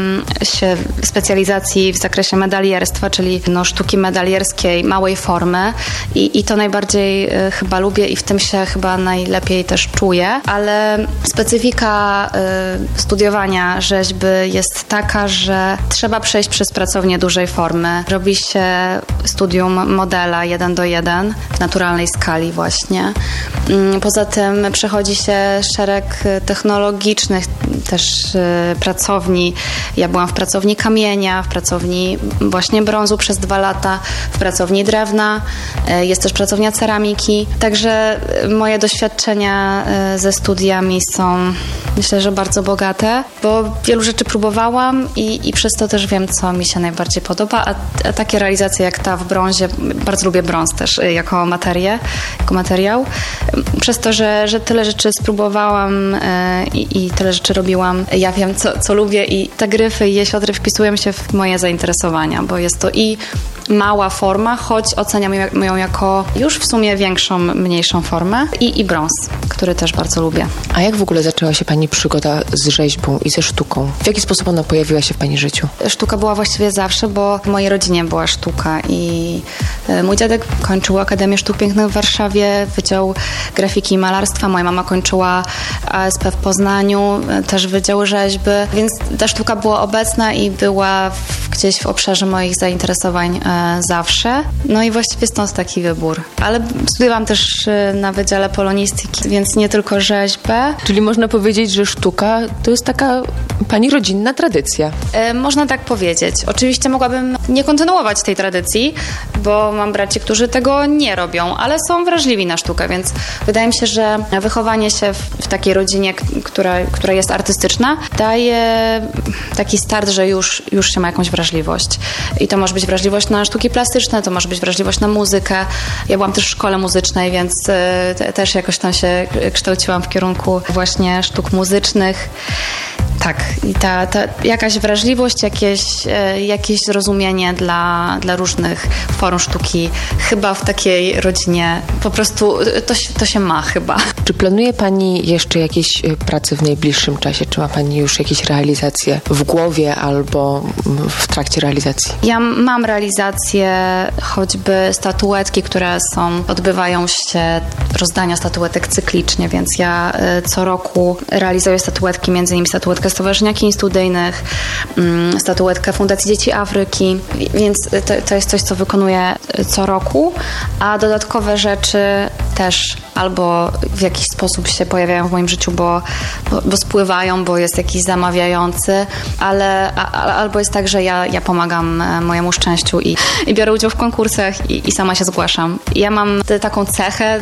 się specjalizacji w zakresie medalierstwa, czyli no, sztuki medalierskiej małej formy i, i to najbardziej chyba lubię i w tym się chyba najlepiej też czuję, ale specyfika y, studiowania rzeźby jest taka, że trzeba przejść przez pracownię dużej formy. Robi się studium modela jeden do jeden w naturalnej skali właśnie. Poza tym przechodzi się szereg technologicznych też y, pracowni. Ja byłam w pracowni kamienia, w pracowni właśnie brązu przez dwa lata, w pracowni drewna, jest też pracownia ceramiki. Także moje doświadczenia ze studiami są, myślę, że bardzo bogate, bo wielu rzeczy próbowałam i, i przez to też wiem, co mi się najbardziej podoba, a, a takie realizacje jak ta w brązie, bardzo lubię brąz też jako materię, jako materiał. Przez to, że, że tyle rzeczy spróbowałam i, i tyle rzeczy robiłam, ja wiem, co, co lubię i te gryfy i jesiodry wpisują się w moje zainteresowania, bo jest to i mała forma, choć oceniam ją jako już w sumie większą, mniejszą formę i, i brąz, który też bardzo lubię. A jak w ogóle zaczęła się pani przygoda z rzeźbą i ze sztuką? W jaki sposób ona pojawiła się w pani życiu? Sztuka była właściwie zawsze, bo w mojej rodzinie była sztuka i mój dziadek kończył Akademię Sztuk Pięknych w Warszawie, Wydział Grafiki i Malarstwa. Moja mama kończyła A S P w Poznaniu, też Wydział Rzeźby, więc ta sztuka była obecna i była w, gdzieś w obszarze moich zainteresowań e, zawsze. No i właściwie stąd taki wybór. Ale studiowałam też e, na Wydziale Polonistyki, więc nie tylko rzeźbę. Czyli można powiedzieć, że sztuka to jest taka pani rodzinna tradycja. E, można tak powiedzieć. Oczywiście mogłabym nie kontynuować tej tradycji, bo mam braci, którzy tego nie robią, ale są wrażliwi na sztukę, więc wydaje mi się, że wychowanie się w, w takiej rodzinie, która, która jest artystyczna, daje taki start, że już, już się ma jakąś wrażliwość. I to może być wrażliwość na sztuki plastyczne, to może być wrażliwość na muzykę. Ja byłam też w szkole muzycznej, więc te, też jakoś tam się kształciłam w kierunku właśnie sztuk muzycznych. Tak, i ta, ta jakaś wrażliwość, jakieś, jakieś zrozumienie dla, dla różnych form sztuki. Chyba w takiej rodzinie po prostu to, to się ma chyba. Czy planuje pani jeszcze jakieś prace w najbliższym czasie? Czy ma pani już jakieś realizacje w głowie albo w trakcie realizacji? Ja mam realizacje, choćby statuetki, które są, odbywają się rozdania statuetek cyklicznie, więc ja co roku realizuję statuetki, między innymi statuetkę Stowarzyszenia Kin Studyjnych, statuetkę Fundacji Dzieci Afryki, więc to, to jest coś, co wykonuję co roku, a dodatkowe rzeczy też albo w jakiś sposób się pojawiają w moim życiu, bo, bo, bo spływają, bo jest jakiś zamawiający, ale a, albo jest tak, że ja, ja pomagam mojemu szczęściu i, i biorę udział w konkursach i, i sama się zgłaszam. Ja mam tę taką cechę,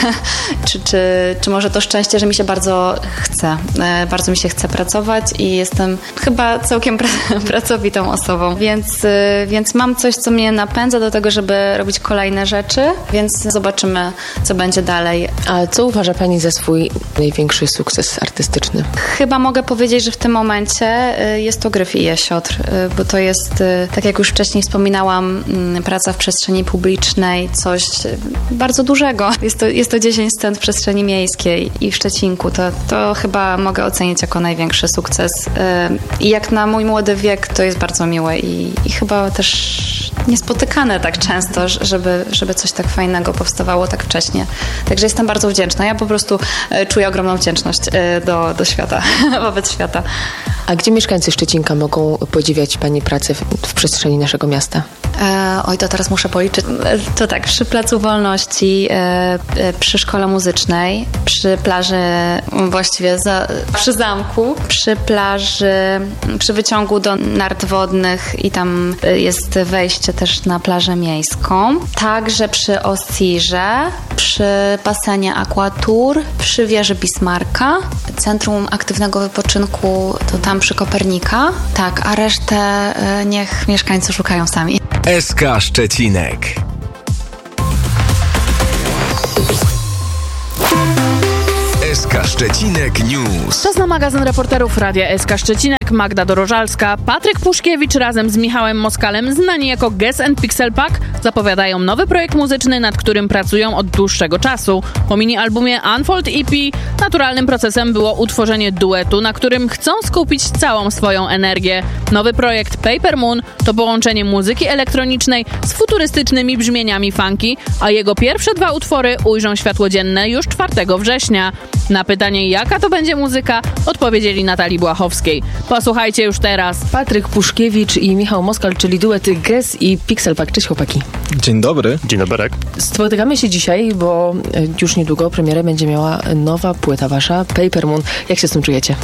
czy, czy, czy może to szczęście, że mi się bardzo chce, bardzo mi się chce pracować i jestem chyba całkiem pra- pracowitą osobą, więc, więc mam coś, co mnie napędza do tego, żeby robić kolejne rzeczy, więc zobaczymy, co będzie dalej. A co uważa pani za swój największy sukces artystyczny? Chyba mogę powiedzieć, że w tym momencie jest to Gryf i Jesiodr, bo to jest, tak jak już wcześniej wspominałam, praca w przestrzeni publicznej, coś bardzo dużego. Jest to, jest to dziesięć scen w przestrzeni miejskiej i w Szczecinku. To, to chyba mogę ocenić jako największy sukces. I jak na mój młody wiek, to jest bardzo miłe i, i chyba też niespotykane tak często, żeby, żeby coś tak fajnego powstawało tak wcześnie. Także jestem bardzo wdzięczna. Ja po prostu czuję ogromną wdzięczność do, do świata, wobec świata. A gdzie mieszkańcy Szczecinka mogą podziwiać pani pracę w, w przestrzeni naszego miasta? E, oj, to teraz muszę policzyć. E, to tak, przy Placu Wolności, e, e, przy Szkole Muzycznej, przy plaży, właściwie za, przy zamku, przy plaży, przy wyciągu do nart wodnych i tam jest wejście też na plażę miejską. Także przy Osirze, przy basenie Aquatour, przy wieży Bismarcka, Centrum Aktywnego Wypoczynku to tam przy Kopernika. Tak, a resztę e, niech mieszkańcy szukają sami. S K Szczecinek. S K Szczecinek News. Czas na magazyn reporterów Radia S K Szczecinek. Magda Dorożalska, Patryk Puszkiewicz razem z Michałem Moskalem, znani jako Guess and Pixelpack, zapowiadają nowy projekt muzyczny, nad którym pracują od dłuższego czasu. Po mini-albumie Unfold E P naturalnym procesem było utworzenie duetu, na którym chcą skupić całą swoją energię. Nowy projekt Paper Moon to połączenie muzyki elektronicznej z futurystycznymi brzmieniami funky, a jego pierwsze dwa utwory ujrzą światło dzienne już czwartego września. Na pytanie, jaka to będzie muzyka, odpowiedzieli Natalii Błachowskiej. Posłuchajcie już teraz. Patryk Puszkiewicz i Michał Moskal, czyli duet Guess i Pixelpack. Cześć chłopaki. Dzień dobry. Dzień dobry. Spotykamy się dzisiaj, bo już niedługo premierę będzie miała nowa płyta wasza, Paper Moon. Jak się z tym czujecie?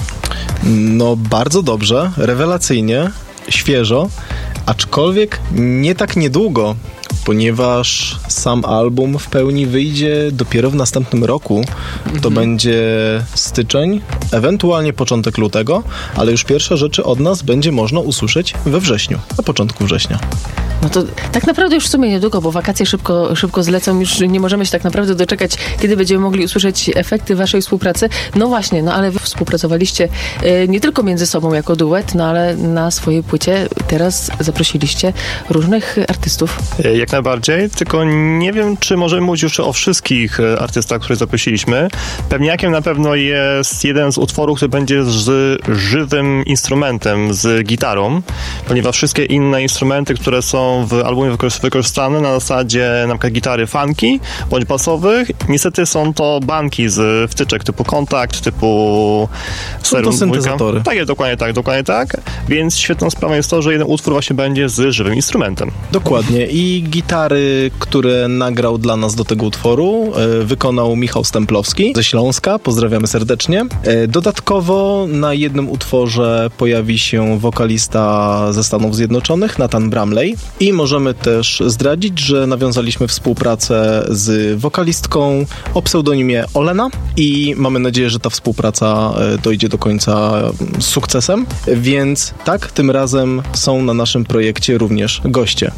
No bardzo dobrze, rewelacyjnie, świeżo, aczkolwiek nie tak niedługo, ponieważ sam album w pełni wyjdzie dopiero w następnym roku. To mhm. będzie styczeń, ewentualnie początek lutego, ale już pierwsze rzeczy od nas będzie można usłyszeć we wrześniu, na początku września. No to tak naprawdę już w sumie niedługo, bo wakacje szybko, szybko zlecą, już nie możemy się tak naprawdę doczekać, kiedy będziemy mogli usłyszeć efekty waszej współpracy. No właśnie, no ale wy współpracowaliście e, nie tylko między sobą jako duet, no ale na swojej płycie teraz zaprosiliście różnych artystów. Jak najbardziej, tylko nie wiem, czy możemy mówić już o wszystkich artystach, których zaprosiliśmy. Pewniakiem na pewno jest jeden z utworów, który będzie z żywym instrumentem, z gitarą, ponieważ wszystkie inne instrumenty, które są w albumie wykorzystane na zasadzie na przykład gitary funky bądź basowych, niestety są to banki z wtyczek typu Kontakt, typu Są to syntezatory. Tak jest, dokładnie tak, dokładnie tak. Więc świetną sprawą jest to, że jeden utwór właśnie będzie z żywym instrumentem. Dokładnie. I gitary, które nagrał dla nas do tego utworu, e, wykonał Michał Stemplowski ze Śląska. Pozdrawiamy serdecznie. E, dodatkowo na jednym utworze pojawi się wokalista ze Stanów Zjednoczonych, Nathan Bramley. I możemy też zdradzić, że nawiązaliśmy współpracę z wokalistką o pseudonimie Olena i mamy nadzieję, że ta współpraca dojdzie do końca z sukcesem. Więc tak, tym razem są na naszym projekcie również goście.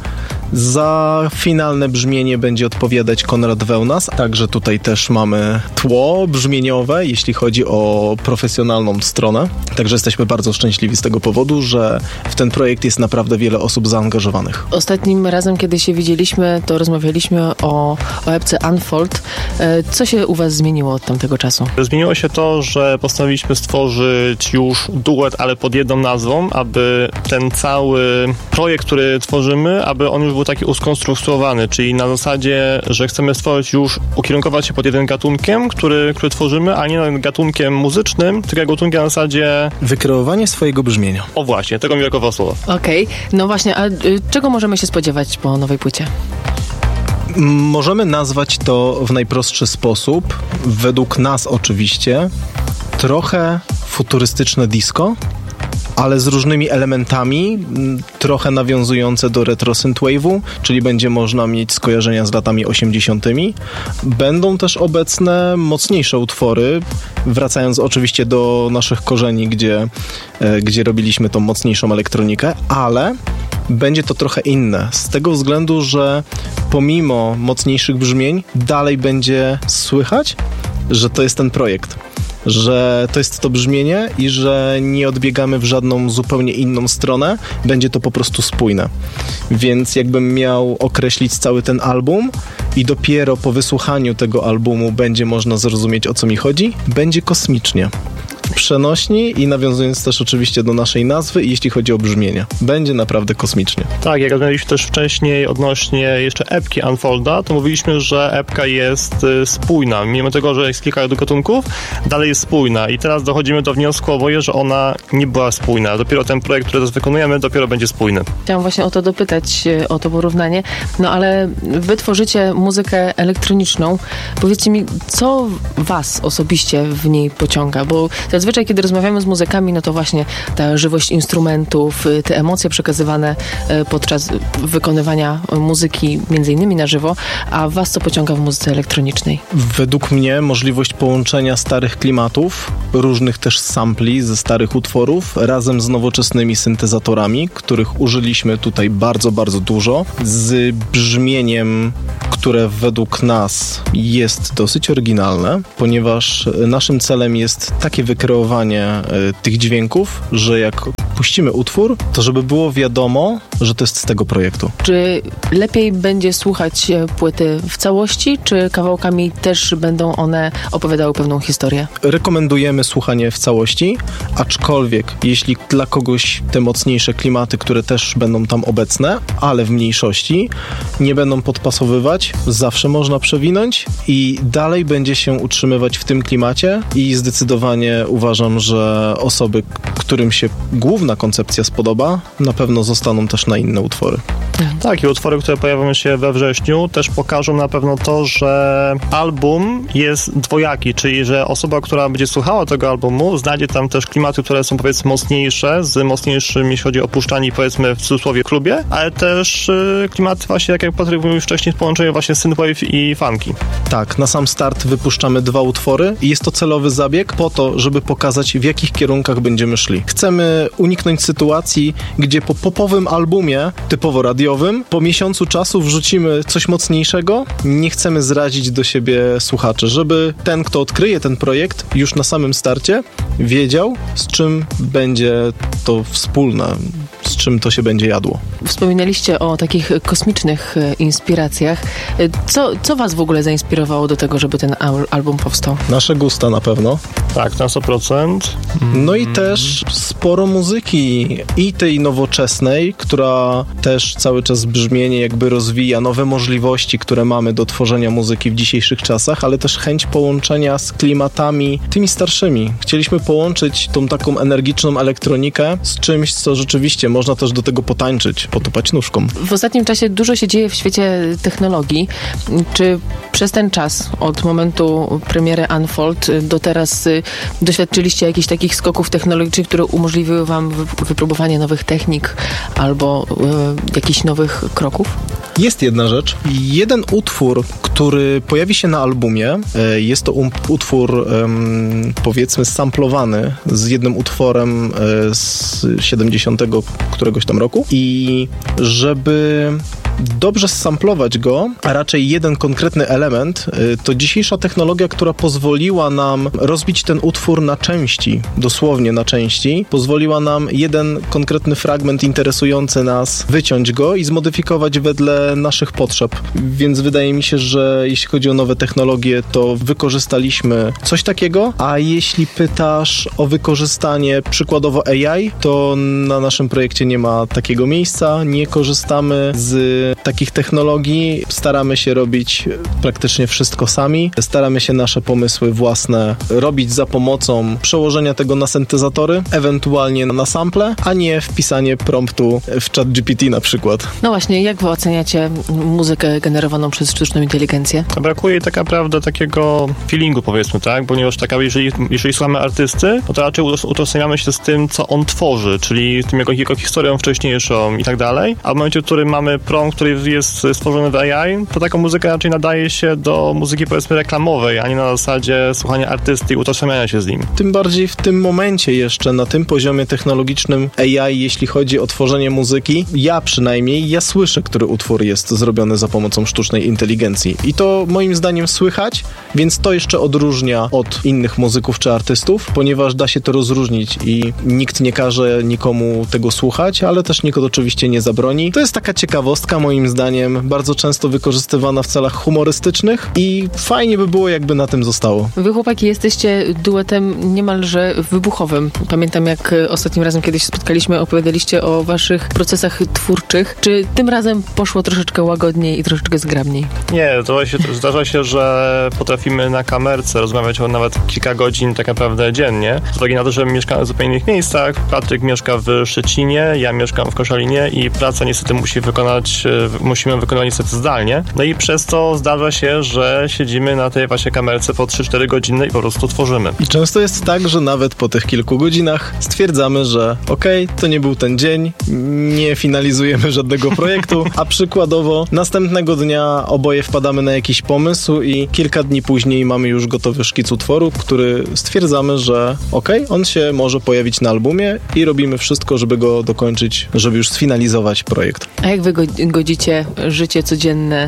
Za finalne brzmienie będzie odpowiadać Konrad Wełnas, także tutaj też mamy tło brzmieniowe, jeśli chodzi o profesjonalną stronę. Także jesteśmy bardzo szczęśliwi z tego powodu, że w ten projekt jest naprawdę wiele osób zaangażowanych. Ostatnim razem, kiedy się widzieliśmy, to rozmawialiśmy o, o epce Unfold. Co się u was zmieniło od tamtego czasu? Zmieniło się to, że postanowiliśmy stworzyć już duet, ale pod jedną nazwą, aby ten cały projekt, który tworzymy, aby on już był taki uskonstruowany, czyli na zasadzie, że chcemy stworzyć już, ukierunkować się pod jednym gatunkiem, który, który tworzymy, a nie gatunkiem muzycznym, tylko gatunkiem na zasadzie... Wykreowanie swojego brzmienia. O właśnie, tego miłego słowa. Okej, okay. No właśnie, a y, czego możemy się spodziewać po nowej płycie? Możemy nazwać to w najprostszy sposób, według nas oczywiście, trochę futurystyczne disco, ale z różnymi elementami, trochę nawiązujące do retro synthwave'u, czyli będzie można mieć skojarzenia z latami osiemdziesiątymi. Będą też obecne mocniejsze utwory, wracając oczywiście do naszych korzeni, gdzie, gdzie robiliśmy tą mocniejszą elektronikę, ale będzie to trochę inne, z tego względu, że pomimo mocniejszych brzmień dalej będzie słychać, że to jest ten projekt. Że to jest to brzmienie i że nie odbiegamy w żadną zupełnie inną stronę, będzie to po prostu spójne. Więc jakbym miał określić cały ten album i dopiero po wysłuchaniu tego albumu będzie można zrozumieć, o co mi chodzi, będzie kosmicznie. Przenośni i nawiązując też oczywiście do naszej nazwy, jeśli chodzi o brzmienie. Będzie naprawdę kosmicznie. Tak, jak rozmawialiśmy też wcześniej odnośnie jeszcze epki Unfolda, to mówiliśmy, że epka jest y, spójna. Mimo tego, że jest kilka gatunków, dalej jest spójna. I teraz dochodzimy do wniosku oboje, że ona nie była spójna. Dopiero ten projekt, który teraz wykonujemy, dopiero będzie spójny. Chciałam właśnie o to dopytać, o to porównanie. No ale wy tworzycie muzykę elektroniczną. Powiedzcie mi, co was osobiście w niej pociąga? Bo zazwyczaj, kiedy rozmawiamy z muzykami, no to właśnie ta żywość instrumentów, te emocje przekazywane podczas wykonywania muzyki, między innymi na żywo, a was co pociąga w muzyce elektronicznej? Według mnie możliwość połączenia starych klimatów, różnych też sampli ze starych utworów, razem z nowoczesnymi syntezatorami, których użyliśmy tutaj bardzo, bardzo dużo, z brzmieniem, które według nas jest dosyć oryginalne, ponieważ naszym celem jest takie wykreowanie y, tych dźwięków, że jak puścimy utwór, to żeby było wiadomo, że to jest z tego projektu. Czy lepiej będzie słuchać płyty w całości, czy kawałkami też będą one opowiadały pewną historię? Rekomendujemy słuchanie w całości, aczkolwiek jeśli dla kogoś te mocniejsze klimaty, które też będą tam obecne, ale w mniejszości, nie będą podpasowywać, zawsze można przewinąć i dalej będzie się utrzymywać w tym klimacie i zdecydowanie uważam, że osoby, którym się główna koncepcja spodoba, na pewno zostaną też na inne utwory. Tak, i utwory, które pojawią się we wrześniu, też pokażą na pewno to, że album jest dwojaki, czyli że osoba, która będzie słuchała tego albumu, znajdzie tam też klimaty, które są powiedzmy mocniejsze, z mocniejszym, jeśli chodzi o puszczanie, powiedzmy w cudzysłowie klubie, ale też y, klimaty właśnie, tak jak Patryk mówił wcześniej, w połączeniu właśnie synthwave i funky. Tak, na sam start wypuszczamy dwa utwory i jest to celowy zabieg po to, żeby pokazać, w jakich kierunkach będziemy szli. Chcemy uniknąć sytuacji, gdzie po popowym albumie, typowo radiowym, po miesiącu czasu wrzucimy coś mocniejszego. Nie chcemy zrazić do siebie słuchaczy, żeby ten, kto odkryje ten projekt, już na samym starcie wiedział, z czym będzie to wspólne, z czym to się będzie jadło. Wspominaliście o takich kosmicznych inspiracjach. Co, co was w ogóle zainspirowało do tego, żeby ten album powstał? Nasze gusta na pewno. Tak, na sto procent. No i też sporo muzyki i tej nowoczesnej, która też cały czas brzmienie jakby rozwija nowe możliwości, które mamy do tworzenia muzyki w dzisiejszych czasach, ale też chęć połączenia z klimatami tymi starszymi. Chcieliśmy połączyć tą taką energiczną elektronikę z czymś, co rzeczywiście można też do tego potańczyć, potupać nóżką. W ostatnim czasie dużo się dzieje w świecie technologii. Czy przez ten czas, od momentu premiery Unfold do teraz doświadczyliście jakichś takich skoków technologicznych, które umożliwiły wam wypróbowanie nowych technik albo y, jakichś nowych kroków? Jest jedna rzecz. Jeden utwór, który pojawi się na albumie, jest to utwór um, powiedzmy samplowany z jednym utworem z siedemdziesiątego któregoś tam roku i żeby dobrze samplować go, a raczej jeden konkretny element, to dzisiejsza technologia, która pozwoliła nam rozbić ten utwór na części, dosłownie na części, pozwoliła nam jeden konkretny fragment interesujący nas wyciąć go i zmodyfikować wedle naszych potrzeb. Więc wydaje mi się, że jeśli chodzi o nowe technologie, to wykorzystaliśmy coś takiego, a jeśli pytasz o wykorzystanie przykładowo A I, to na naszym projekcie nie ma takiego miejsca, nie korzystamy z takich technologii, staramy się robić praktycznie wszystko sami, staramy się nasze pomysły własne robić za pomocą przełożenia tego na syntezatory, ewentualnie na sample, a nie wpisanie promptu w ChatGPT na przykład. No właśnie, jak wy oceniacie muzykę generowaną przez sztuczną inteligencję? Brakuje jej tak naprawdę takiego feelingu, powiedzmy, tak? Ponieważ taka, jeżeli, jeżeli słuchamy artysty, to raczej utożsamiamy się z tym, co on tworzy, czyli tym jego, jego historią wcześniejszą i tak dalej, a w momencie, w którym mamy prompt, który jest stworzony w A I, to taką muzykę raczej nadaje się do muzyki, powiedzmy, reklamowej, a nie na zasadzie słuchania artysty i utożsamiania się z nim. Tym bardziej w tym momencie jeszcze, na tym poziomie technologicznym A I, jeśli chodzi o tworzenie muzyki, ja przynajmniej, ja słyszę, który utwór jest zrobiony za pomocą sztucznej inteligencji. I to moim zdaniem słychać, więc to jeszcze odróżnia od innych muzyków czy artystów, ponieważ da się to rozróżnić i nikt nie każe nikomu tego słuchać, ale też nikt oczywiście nie zabroni. To jest taka ciekawostka, moim zdaniem bardzo często wykorzystywana w celach humorystycznych i fajnie by było, jakby na tym zostało. Wy, chłopaki, jesteście duetem niemalże wybuchowym. Pamiętam, jak ostatnim razem, kiedyś się spotkaliśmy, opowiadaliście o waszych procesach twórczych. Czy tym razem poszło troszeczkę łagodniej i troszeczkę zgrabniej? Nie, to się, zdarza się, że potrafimy na kamerce rozmawiać o nawet kilka godzin tak naprawdę dziennie. Z uwagi na to, że mieszkamy w zupełnie innych miejscach. Patryk mieszka w Szczecinie, ja mieszkam w Koszalinie i pracę niestety musi wykonać, musimy wykonać niestety zdalnie. No i przez to zdarza się, że siedzimy na tej właśnie kamerce po trzy cztery godziny i po prostu tworzymy. I często jest tak, że nawet po tych kilku godzinach stwierdzamy, że okej, okay, to nie był ten dzień, nie finalizujemy żadnego projektu, a przykładowo następnego dnia oboje wpadamy na jakiś pomysł i kilka dni później mamy już gotowy szkic utworu, który stwierdzamy, że okej, okay, on się może pojawić na albumie i robimy wszystko, żeby go dokończyć, żeby już sfinalizować projekt. A jak wy godzicie życie codzienne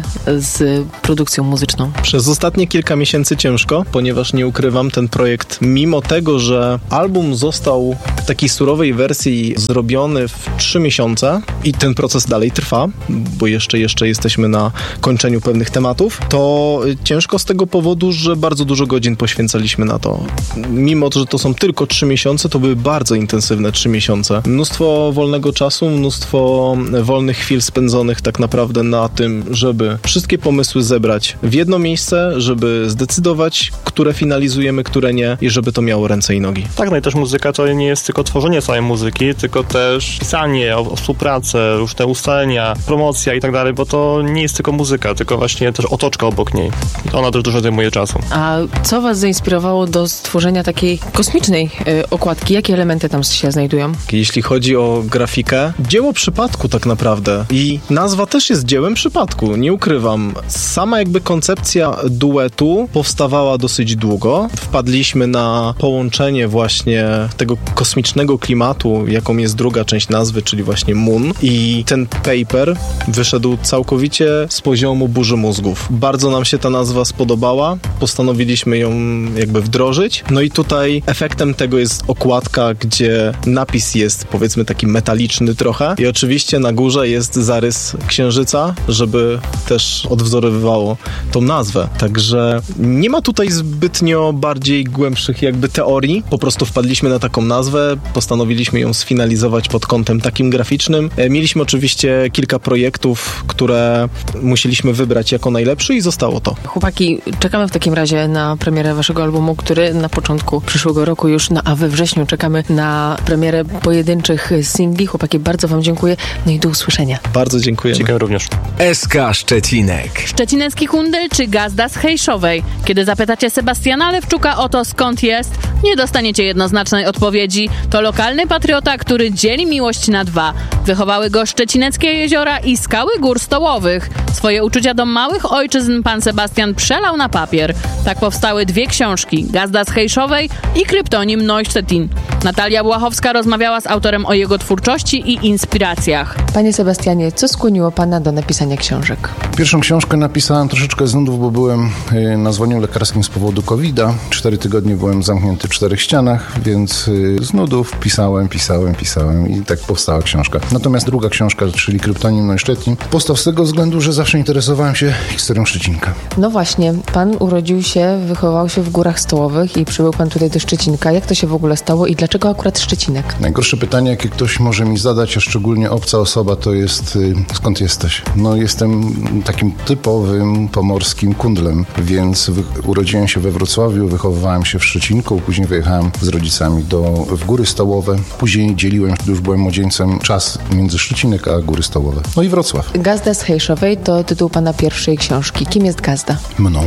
z produkcją muzyczną? Przez ostatnie kilka miesięcy ciężko, ponieważ nie ukrywam, ten projekt, mimo tego, że album został w takiej surowej wersji zrobiony w trzy miesiące i ten proces dalej trwa, bo jeszcze, jeszcze jesteśmy na kończeniu pewnych tematów, to ciężko z tego powodu, że bardzo dużo godzin poświęcaliśmy na to. Mimo to, że to są tylko trzy miesiące, to były bardzo intensywne trzy miesiące. Mnóstwo wolnego czasu, mnóstwo wolnych chwil spędzonych tak naprawdę na tym, żeby wszystkie pomysły zebrać w jedno miejsce, żeby zdecydować, które finalizujemy, które nie i żeby to miało ręce i nogi. Tak, no i też muzyka to nie jest tylko tworzenie samej muzyki, tylko też pisanie, o, o współpracę, różne ustalenia, promocja i tak dalej, bo to nie jest tylko muzyka, tylko właśnie też otoczka obok niej. Ona też dużo zajmuje czasu. A co was zainspirowało do stworzenia takiej kosmicznej y, okładki? Jakie elementy tam się znajdują? Jeśli chodzi o grafikę, dzieło przypadku tak naprawdę i nazwa też jest dziełem przypadku, nie ukrywam. Sama jakby koncepcja duetu powstawała dosyć długo. Wpadliśmy na połączenie właśnie tego kosmicznego klimatu, jaką jest druga część nazwy, czyli właśnie Moon, i ten paper wyszedł całkowicie z poziomu burzy mózgów. Bardzo nam się ta nazwa spodobała, postanowiliśmy ją jakby wdrożyć. No i tutaj efektem tego jest okładka, gdzie napis jest powiedzmy taki metaliczny trochę i oczywiście na górze jest zarys księżyca, żeby też odwzorowywało tą nazwę. Także nie ma tutaj zbytnio bardziej głębszych jakby teorii. Po prostu wpadliśmy na taką nazwę, postanowiliśmy ją sfinalizować pod kątem takim graficznym. Mieliśmy oczywiście kilka projektów, które musieliśmy wybrać jako najlepszy i zostało to. Chłopaki, czekamy w takim razie na premierę waszego albumu, który na początku przyszłego roku już, no, a we wrześniu czekamy na premierę pojedynczych singli. Chłopaki, bardzo wam dziękuję, no i do usłyszenia. Bardzo dziękuję. Dziękuję również. S K Szczecinek. Szczecinecki Kundel czy Gazda z Hejszowej? Kiedy zapytacie Sebastiana Lewczuka o to, skąd jest, nie dostaniecie jednoznacznej odpowiedzi. To lokalny patriota, który dzieli miłość na dwa. Wychowały go szczecineckie jeziora i skały gór stołowych. Swoje uczucia do małych ojczyzn pan Sebastian przelał na papier. Tak powstały dwie książki, Gazda z Hejszowej i Kryptonim Neusztettin. Natalia Błachowska rozmawiała z autorem o jego twórczości i inspiracjach. Panie Sebastianie, co skłoniło pana do napisania książek? Pierwszą książkę napisałem troszeczkę z nudów, bo byłem na zwolnieniu lekarskim z powodu kowida. Cztery tygodnie byłem zamknięty w czterech ścianach, więc z nudów pisałem, pisałem, pisałem i tak powstała książka. Natomiast druga książka, czyli Kryptonim Neusztettin, powstał z tego względu, że zawsze interesowałem się historią Szczecinka. No właśnie, pan urodził się, wychował się w Górach Stołowych i przybył pan tutaj do Szczecinka. Jak to się w ogóle stało i dlaczego akurat Szczecinek? Najgorsze pytanie, jakie ktoś może mi zadać, a szczególnie obca osoba, to jest y, skąd jesteś? No jestem takim typowym pomorskim kundlem, więc wy, urodziłem się we Wrocławiu, wychowywałem się w Szczecinku, później wyjechałem z rodzicami do, w Góry Stołowe. Później dzieliłem, gdy już byłem młodzieńcem, czas między Szczecinek a Góry Stołowe. No i Wrocław. Gazda z Hejszowej to tytuł pana pierwszej książki. Kim jest Gazda? Mną.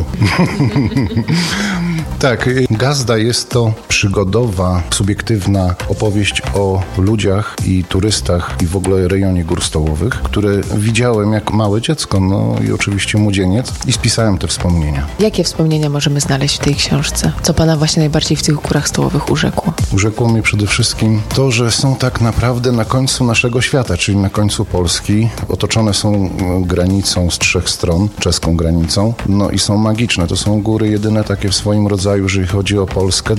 Tak, Gazda jest to przygodowa, subiektywna opowieść o ludziach i turystach i w ogóle rejonie Gór Stołowych, które widziałem jako małe dziecko, no i oczywiście młodzieniec i spisałem te wspomnienia. Jakie wspomnienia możemy znaleźć w tej książce? Co pana właśnie najbardziej w tych Górach Stołowych urzekło? Urzekło mnie przede wszystkim to, że są tak naprawdę na końcu naszego świata, czyli na końcu Polski. Otoczone są granicą z trzech stron, czeską granicą, no i są magiczne. To są góry jedyne takie w swoim rodzaju, jeżeli chodzi o Polskę, dlatego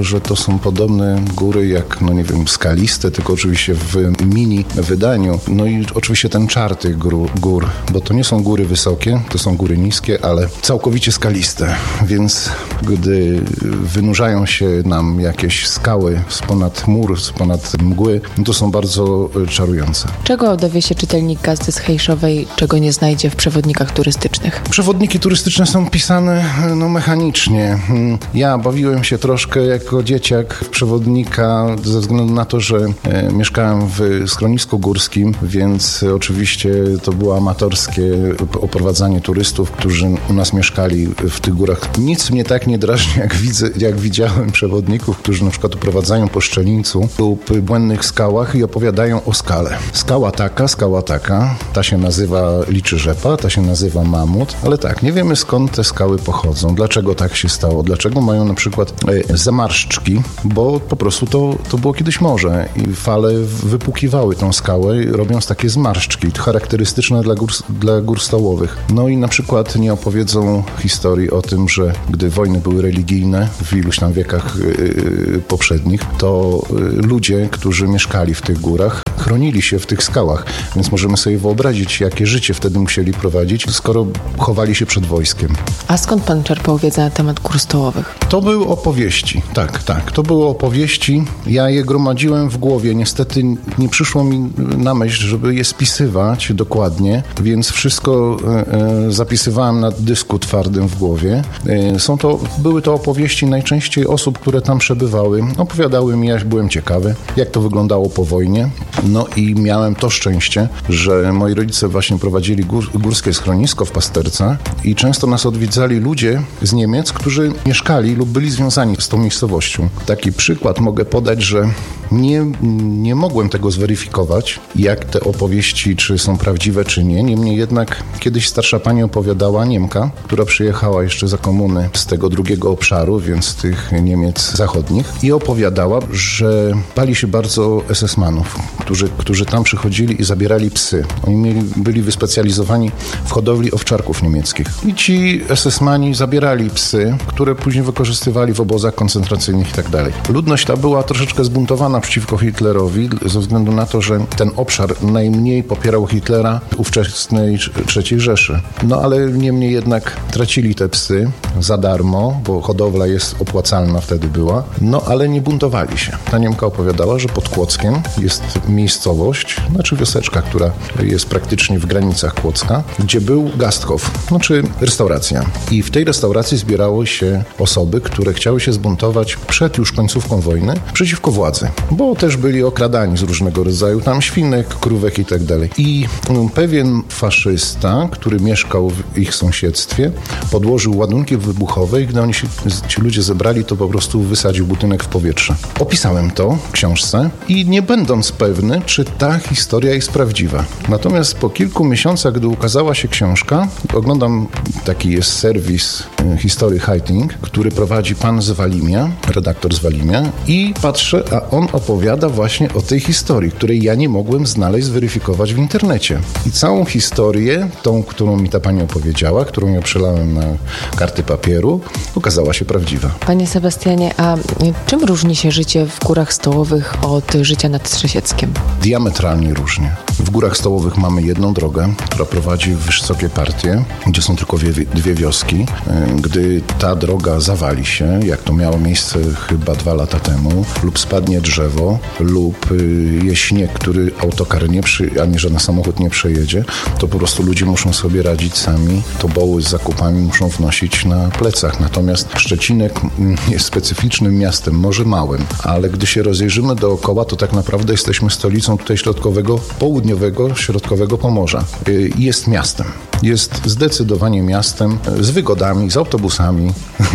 że to są podobne góry jak, no nie wiem, skaliste, tylko oczywiście w mini wydaniu. No i oczywiście ten czar tych gór, gór, bo to nie są góry wysokie, to są góry niskie, ale całkowicie skaliste, więc gdy wynurzają się nam jakieś skały z ponad mur, z ponad mgły, no to są bardzo czarujące. Czego dowie się czytelnik Gazdy z Hejszowej, czego nie znajdzie w przewodnikach turystycznych? Przewodniki turystyczne są pisane no, mechanicznie. Ja bawiłem się troszkę jako dzieciak w przewodnika ze względu na to, że e, mieszkałem w schronisku górskim, więc oczywiście to było amatorskie oprowadzanie turystów, którzy u nas mieszkali w tych górach. Nic mnie tak nie drażni, jak widzę, jak widziałem przewodników, którzy na przykład oprowadzają po Szczelińcu lub błędnych skałach i opowiadają o skale. Skała taka, skała taka, ta się nazywa Liczy Rzepa, ta się nazywa Mamut, ale tak, nie wiemy skąd te skały pochodzą, dlaczego tak się stało, dlaczego mają na przykład e, zamarszczki, bo po prostu to, to było kiedyś morze i fale wypukiwały tą skałę, robiąc takie zmarszczki charakterystyczne dla gór, dla gór stołowych. No i na przykład nie opowiedzą historii o tym, że gdy wojny były religijne w iluś tam wiekach yy, poprzednich, to yy, ludzie, którzy mieszkali w tych górach, chronili się w tych skałach, więc możemy sobie wyobrazić, jakie życie wtedy musieli prowadzić, skoro chowali się przed wojskiem. A skąd pan czerpał wiedzę na temat gór stołowych? To były opowieści, tak, tak. To były opowieści. Ja je gromadziłem w głowie. Niestety nie przyszło mi na myśl, żeby je spisywać dokładnie, więc wszystko e, e, zapisywałem na dysku twardym w głowie. E, są to, były to opowieści najczęściej osób, które tam przebywały. Opowiadały mi, ja byłem ciekawy, jak to wyglądało po wojnie. No i miałem to szczęście, że moi rodzice właśnie prowadzili gór, górskie schronisko w Pasterce i często nas odwiedzali ludzie z Niemiec, którzy mieszkali lub byli związani z tą miejscowością. Taki przykład mogę podać, że nie, nie mogłem tego zweryfikować, jak te opowieści, czy są prawdziwe, czy nie. Niemniej jednak kiedyś starsza pani opowiadała, Niemka, która przyjechała jeszcze za komuny z tego drugiego obszaru, więc z tych Niemiec zachodnich, i opowiadała, że bali się bardzo es es manów, którzy, którzy tam przychodzili i zabierali psy. Oni mieli, byli wyspecjalizowani w hodowli owczarków niemieckich. I ci es es mani zabierali psy, które później wykorzystywali w obozach koncentracyjnych i tak dalej. Ludność ta była troszeczkę zbuntowana przeciwko Hitlerowi ze względu na to, że ten obszar najmniej popierał Hitlera w ówczesnej trzeciej Rzeszy. No ale niemniej jednak tracili te psy za darmo, bo hodowla jest opłacalna wtedy była, no ale nie buntowali się. Ta Niemka opowiadała, że pod Kłodzkiem jest miejscowość, znaczy wioseczka, która jest praktycznie w granicach Kłodzka, gdzie był Gasthof, znaczy restauracja. I w tej restauracji zbierało się osoby, które chciały się zbuntować przed już końcówką wojny przeciwko władzy, bo też byli okradani z różnego rodzaju tam świnek, krówek i tak dalej. I pewien faszysta, który mieszkał w ich sąsiedztwie, podłożył ładunki wybuchowe i gdy oni się, ci ludzie zebrali, to po prostu wysadził budynek w powietrze. Opisałem to w książce i nie będąc pewny, czy ta historia jest prawdziwa. Natomiast po kilku miesiącach, gdy ukazała się książka, oglądam, taki jest serwis History Hating, który prowadzi pan z Walimia, redaktor z Walimia, i patrzę, a on opowiada właśnie o tej historii, której ja nie mogłem znaleźć, zweryfikować w internecie. I całą historię, tą, którą mi ta pani opowiedziała, którą ja przelałem na karty papieru, okazała się prawdziwa. Panie Sebastianie, a czym różni się życie w Górach Stołowych od życia nad Strzesieckiem? Diametralnie różnie. W Górach Stołowych mamy jedną drogę, która prowadzi w wysokie partie, gdzie są tylko dwie, dwie wioski. Gdy ta droga zawali się, jak to miało miejsce chyba dwa lata temu, lub spadnie drzewo, lub jest śnieg, który autokar nie przy, ani żaden samochód nie przejedzie, to po prostu ludzie muszą sobie radzić sami. Toboły z zakupami muszą wnosić na plecach. Natomiast Szczecinek jest specyficznym miastem, może małym, ale gdy się rozejrzymy dookoła, to tak naprawdę jesteśmy stolicą tutaj środkowego, południowego, środkowego Pomorza. Jest miastem. Jest zdecydowanie miastem z wygodami, z autobusami.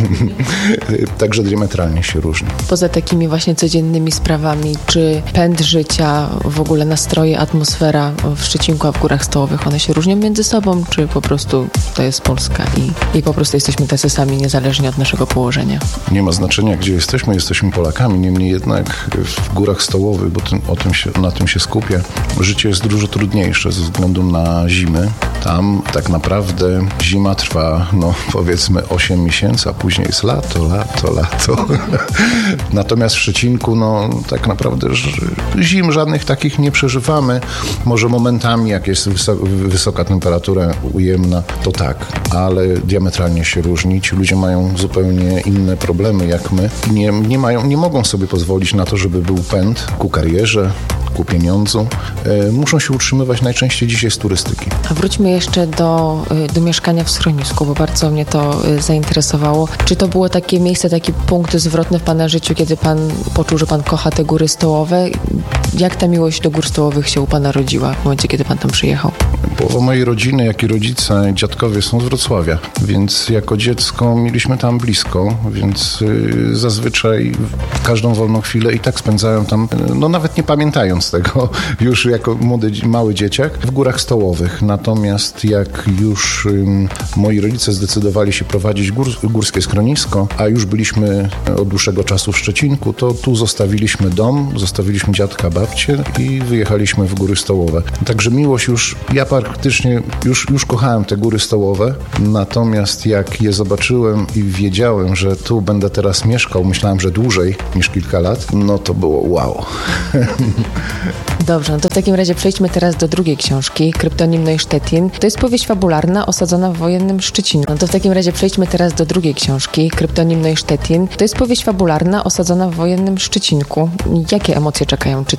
Także diametralnie się różni. Poza takimi właśnie codziennymi sprawami, czy pęd życia, w ogóle nastroje, atmosfera w Szczecinku, a w Górach Stołowych, one się różnią między sobą, czy po prostu to jest Polska i, i po prostu jesteśmy tacy sami, niezależnie od naszego położenia? Nie ma znaczenia, gdzie jesteśmy, jesteśmy Polakami, niemniej jednak w Górach Stołowych, bo tym, o tym się, na tym się skupię, życie jest dużo trudniejsze ze względu na zimy. Tam tak naprawdę zima trwa, no powiedzmy osiem miesięcy, a później jest lato, lato, lato. Natomiast w Szczecinku, no tak naprawdę zim żadnych takich nie przeżywamy. Może momentami, jak jest wysoka, wysoka temperatura ujemna, to tak, ale diametralnie się różni. Ci ludzie mają zupełnie inne problemy jak my. Nie, nie, mają, nie mogą sobie pozwolić na to, żeby był pęd ku karierze, ku pieniądzu. E, muszą się utrzymywać najczęściej dzisiaj z turystyki. A wróćmy jeszcze do, do mieszkania w schronisku, bo bardzo mnie to zainteresowało. Czy to było takie miejsce, taki punkt zwrotny w Pana życiu, kiedy Pan poczuł, że Pan kocha te góry stołowe? Jak ta miłość do gór stołowych się u Pana rodziła w momencie, kiedy Pan tam przyjechał? Połowa mojej rodziny, jak i rodzice, dziadkowie są z Wrocławia, więc jako dziecko mieliśmy tam blisko, więc y, zazwyczaj każdą wolną chwilę i tak spędzałem tam, no nawet nie pamiętając tego, już jako młody, mały dzieciak, w Górach Stołowych. Natomiast jak już y, moi rodzice zdecydowali się prowadzić gór, górskie schronisko, a już byliśmy od dłuższego czasu w Szczecinku, to tu zostawiliśmy dom, zostawiliśmy dziadka, babcię i wyjechaliśmy w Góry Stołowe. Także miłość już, ja praktycznie już, już kochałem te Góry Stołowe, natomiast jak je zobaczyłem i wiedziałem, że tu będę teraz mieszkał, myślałem, że dłużej niż kilka lat, no to było wow. Dobrze, no to w takim razie przejdźmy teraz do drugiej książki, Kryptonim Neusztettin. To jest powieść fabularna osadzona w wojennym Szczecinu. No to w takim razie przejdźmy teraz do drugiej książki, Kryptonim Neusztettin. To jest powieść fabularna osadzona w wojennym Szczecinku. Jakie emocje czekają czytelnika?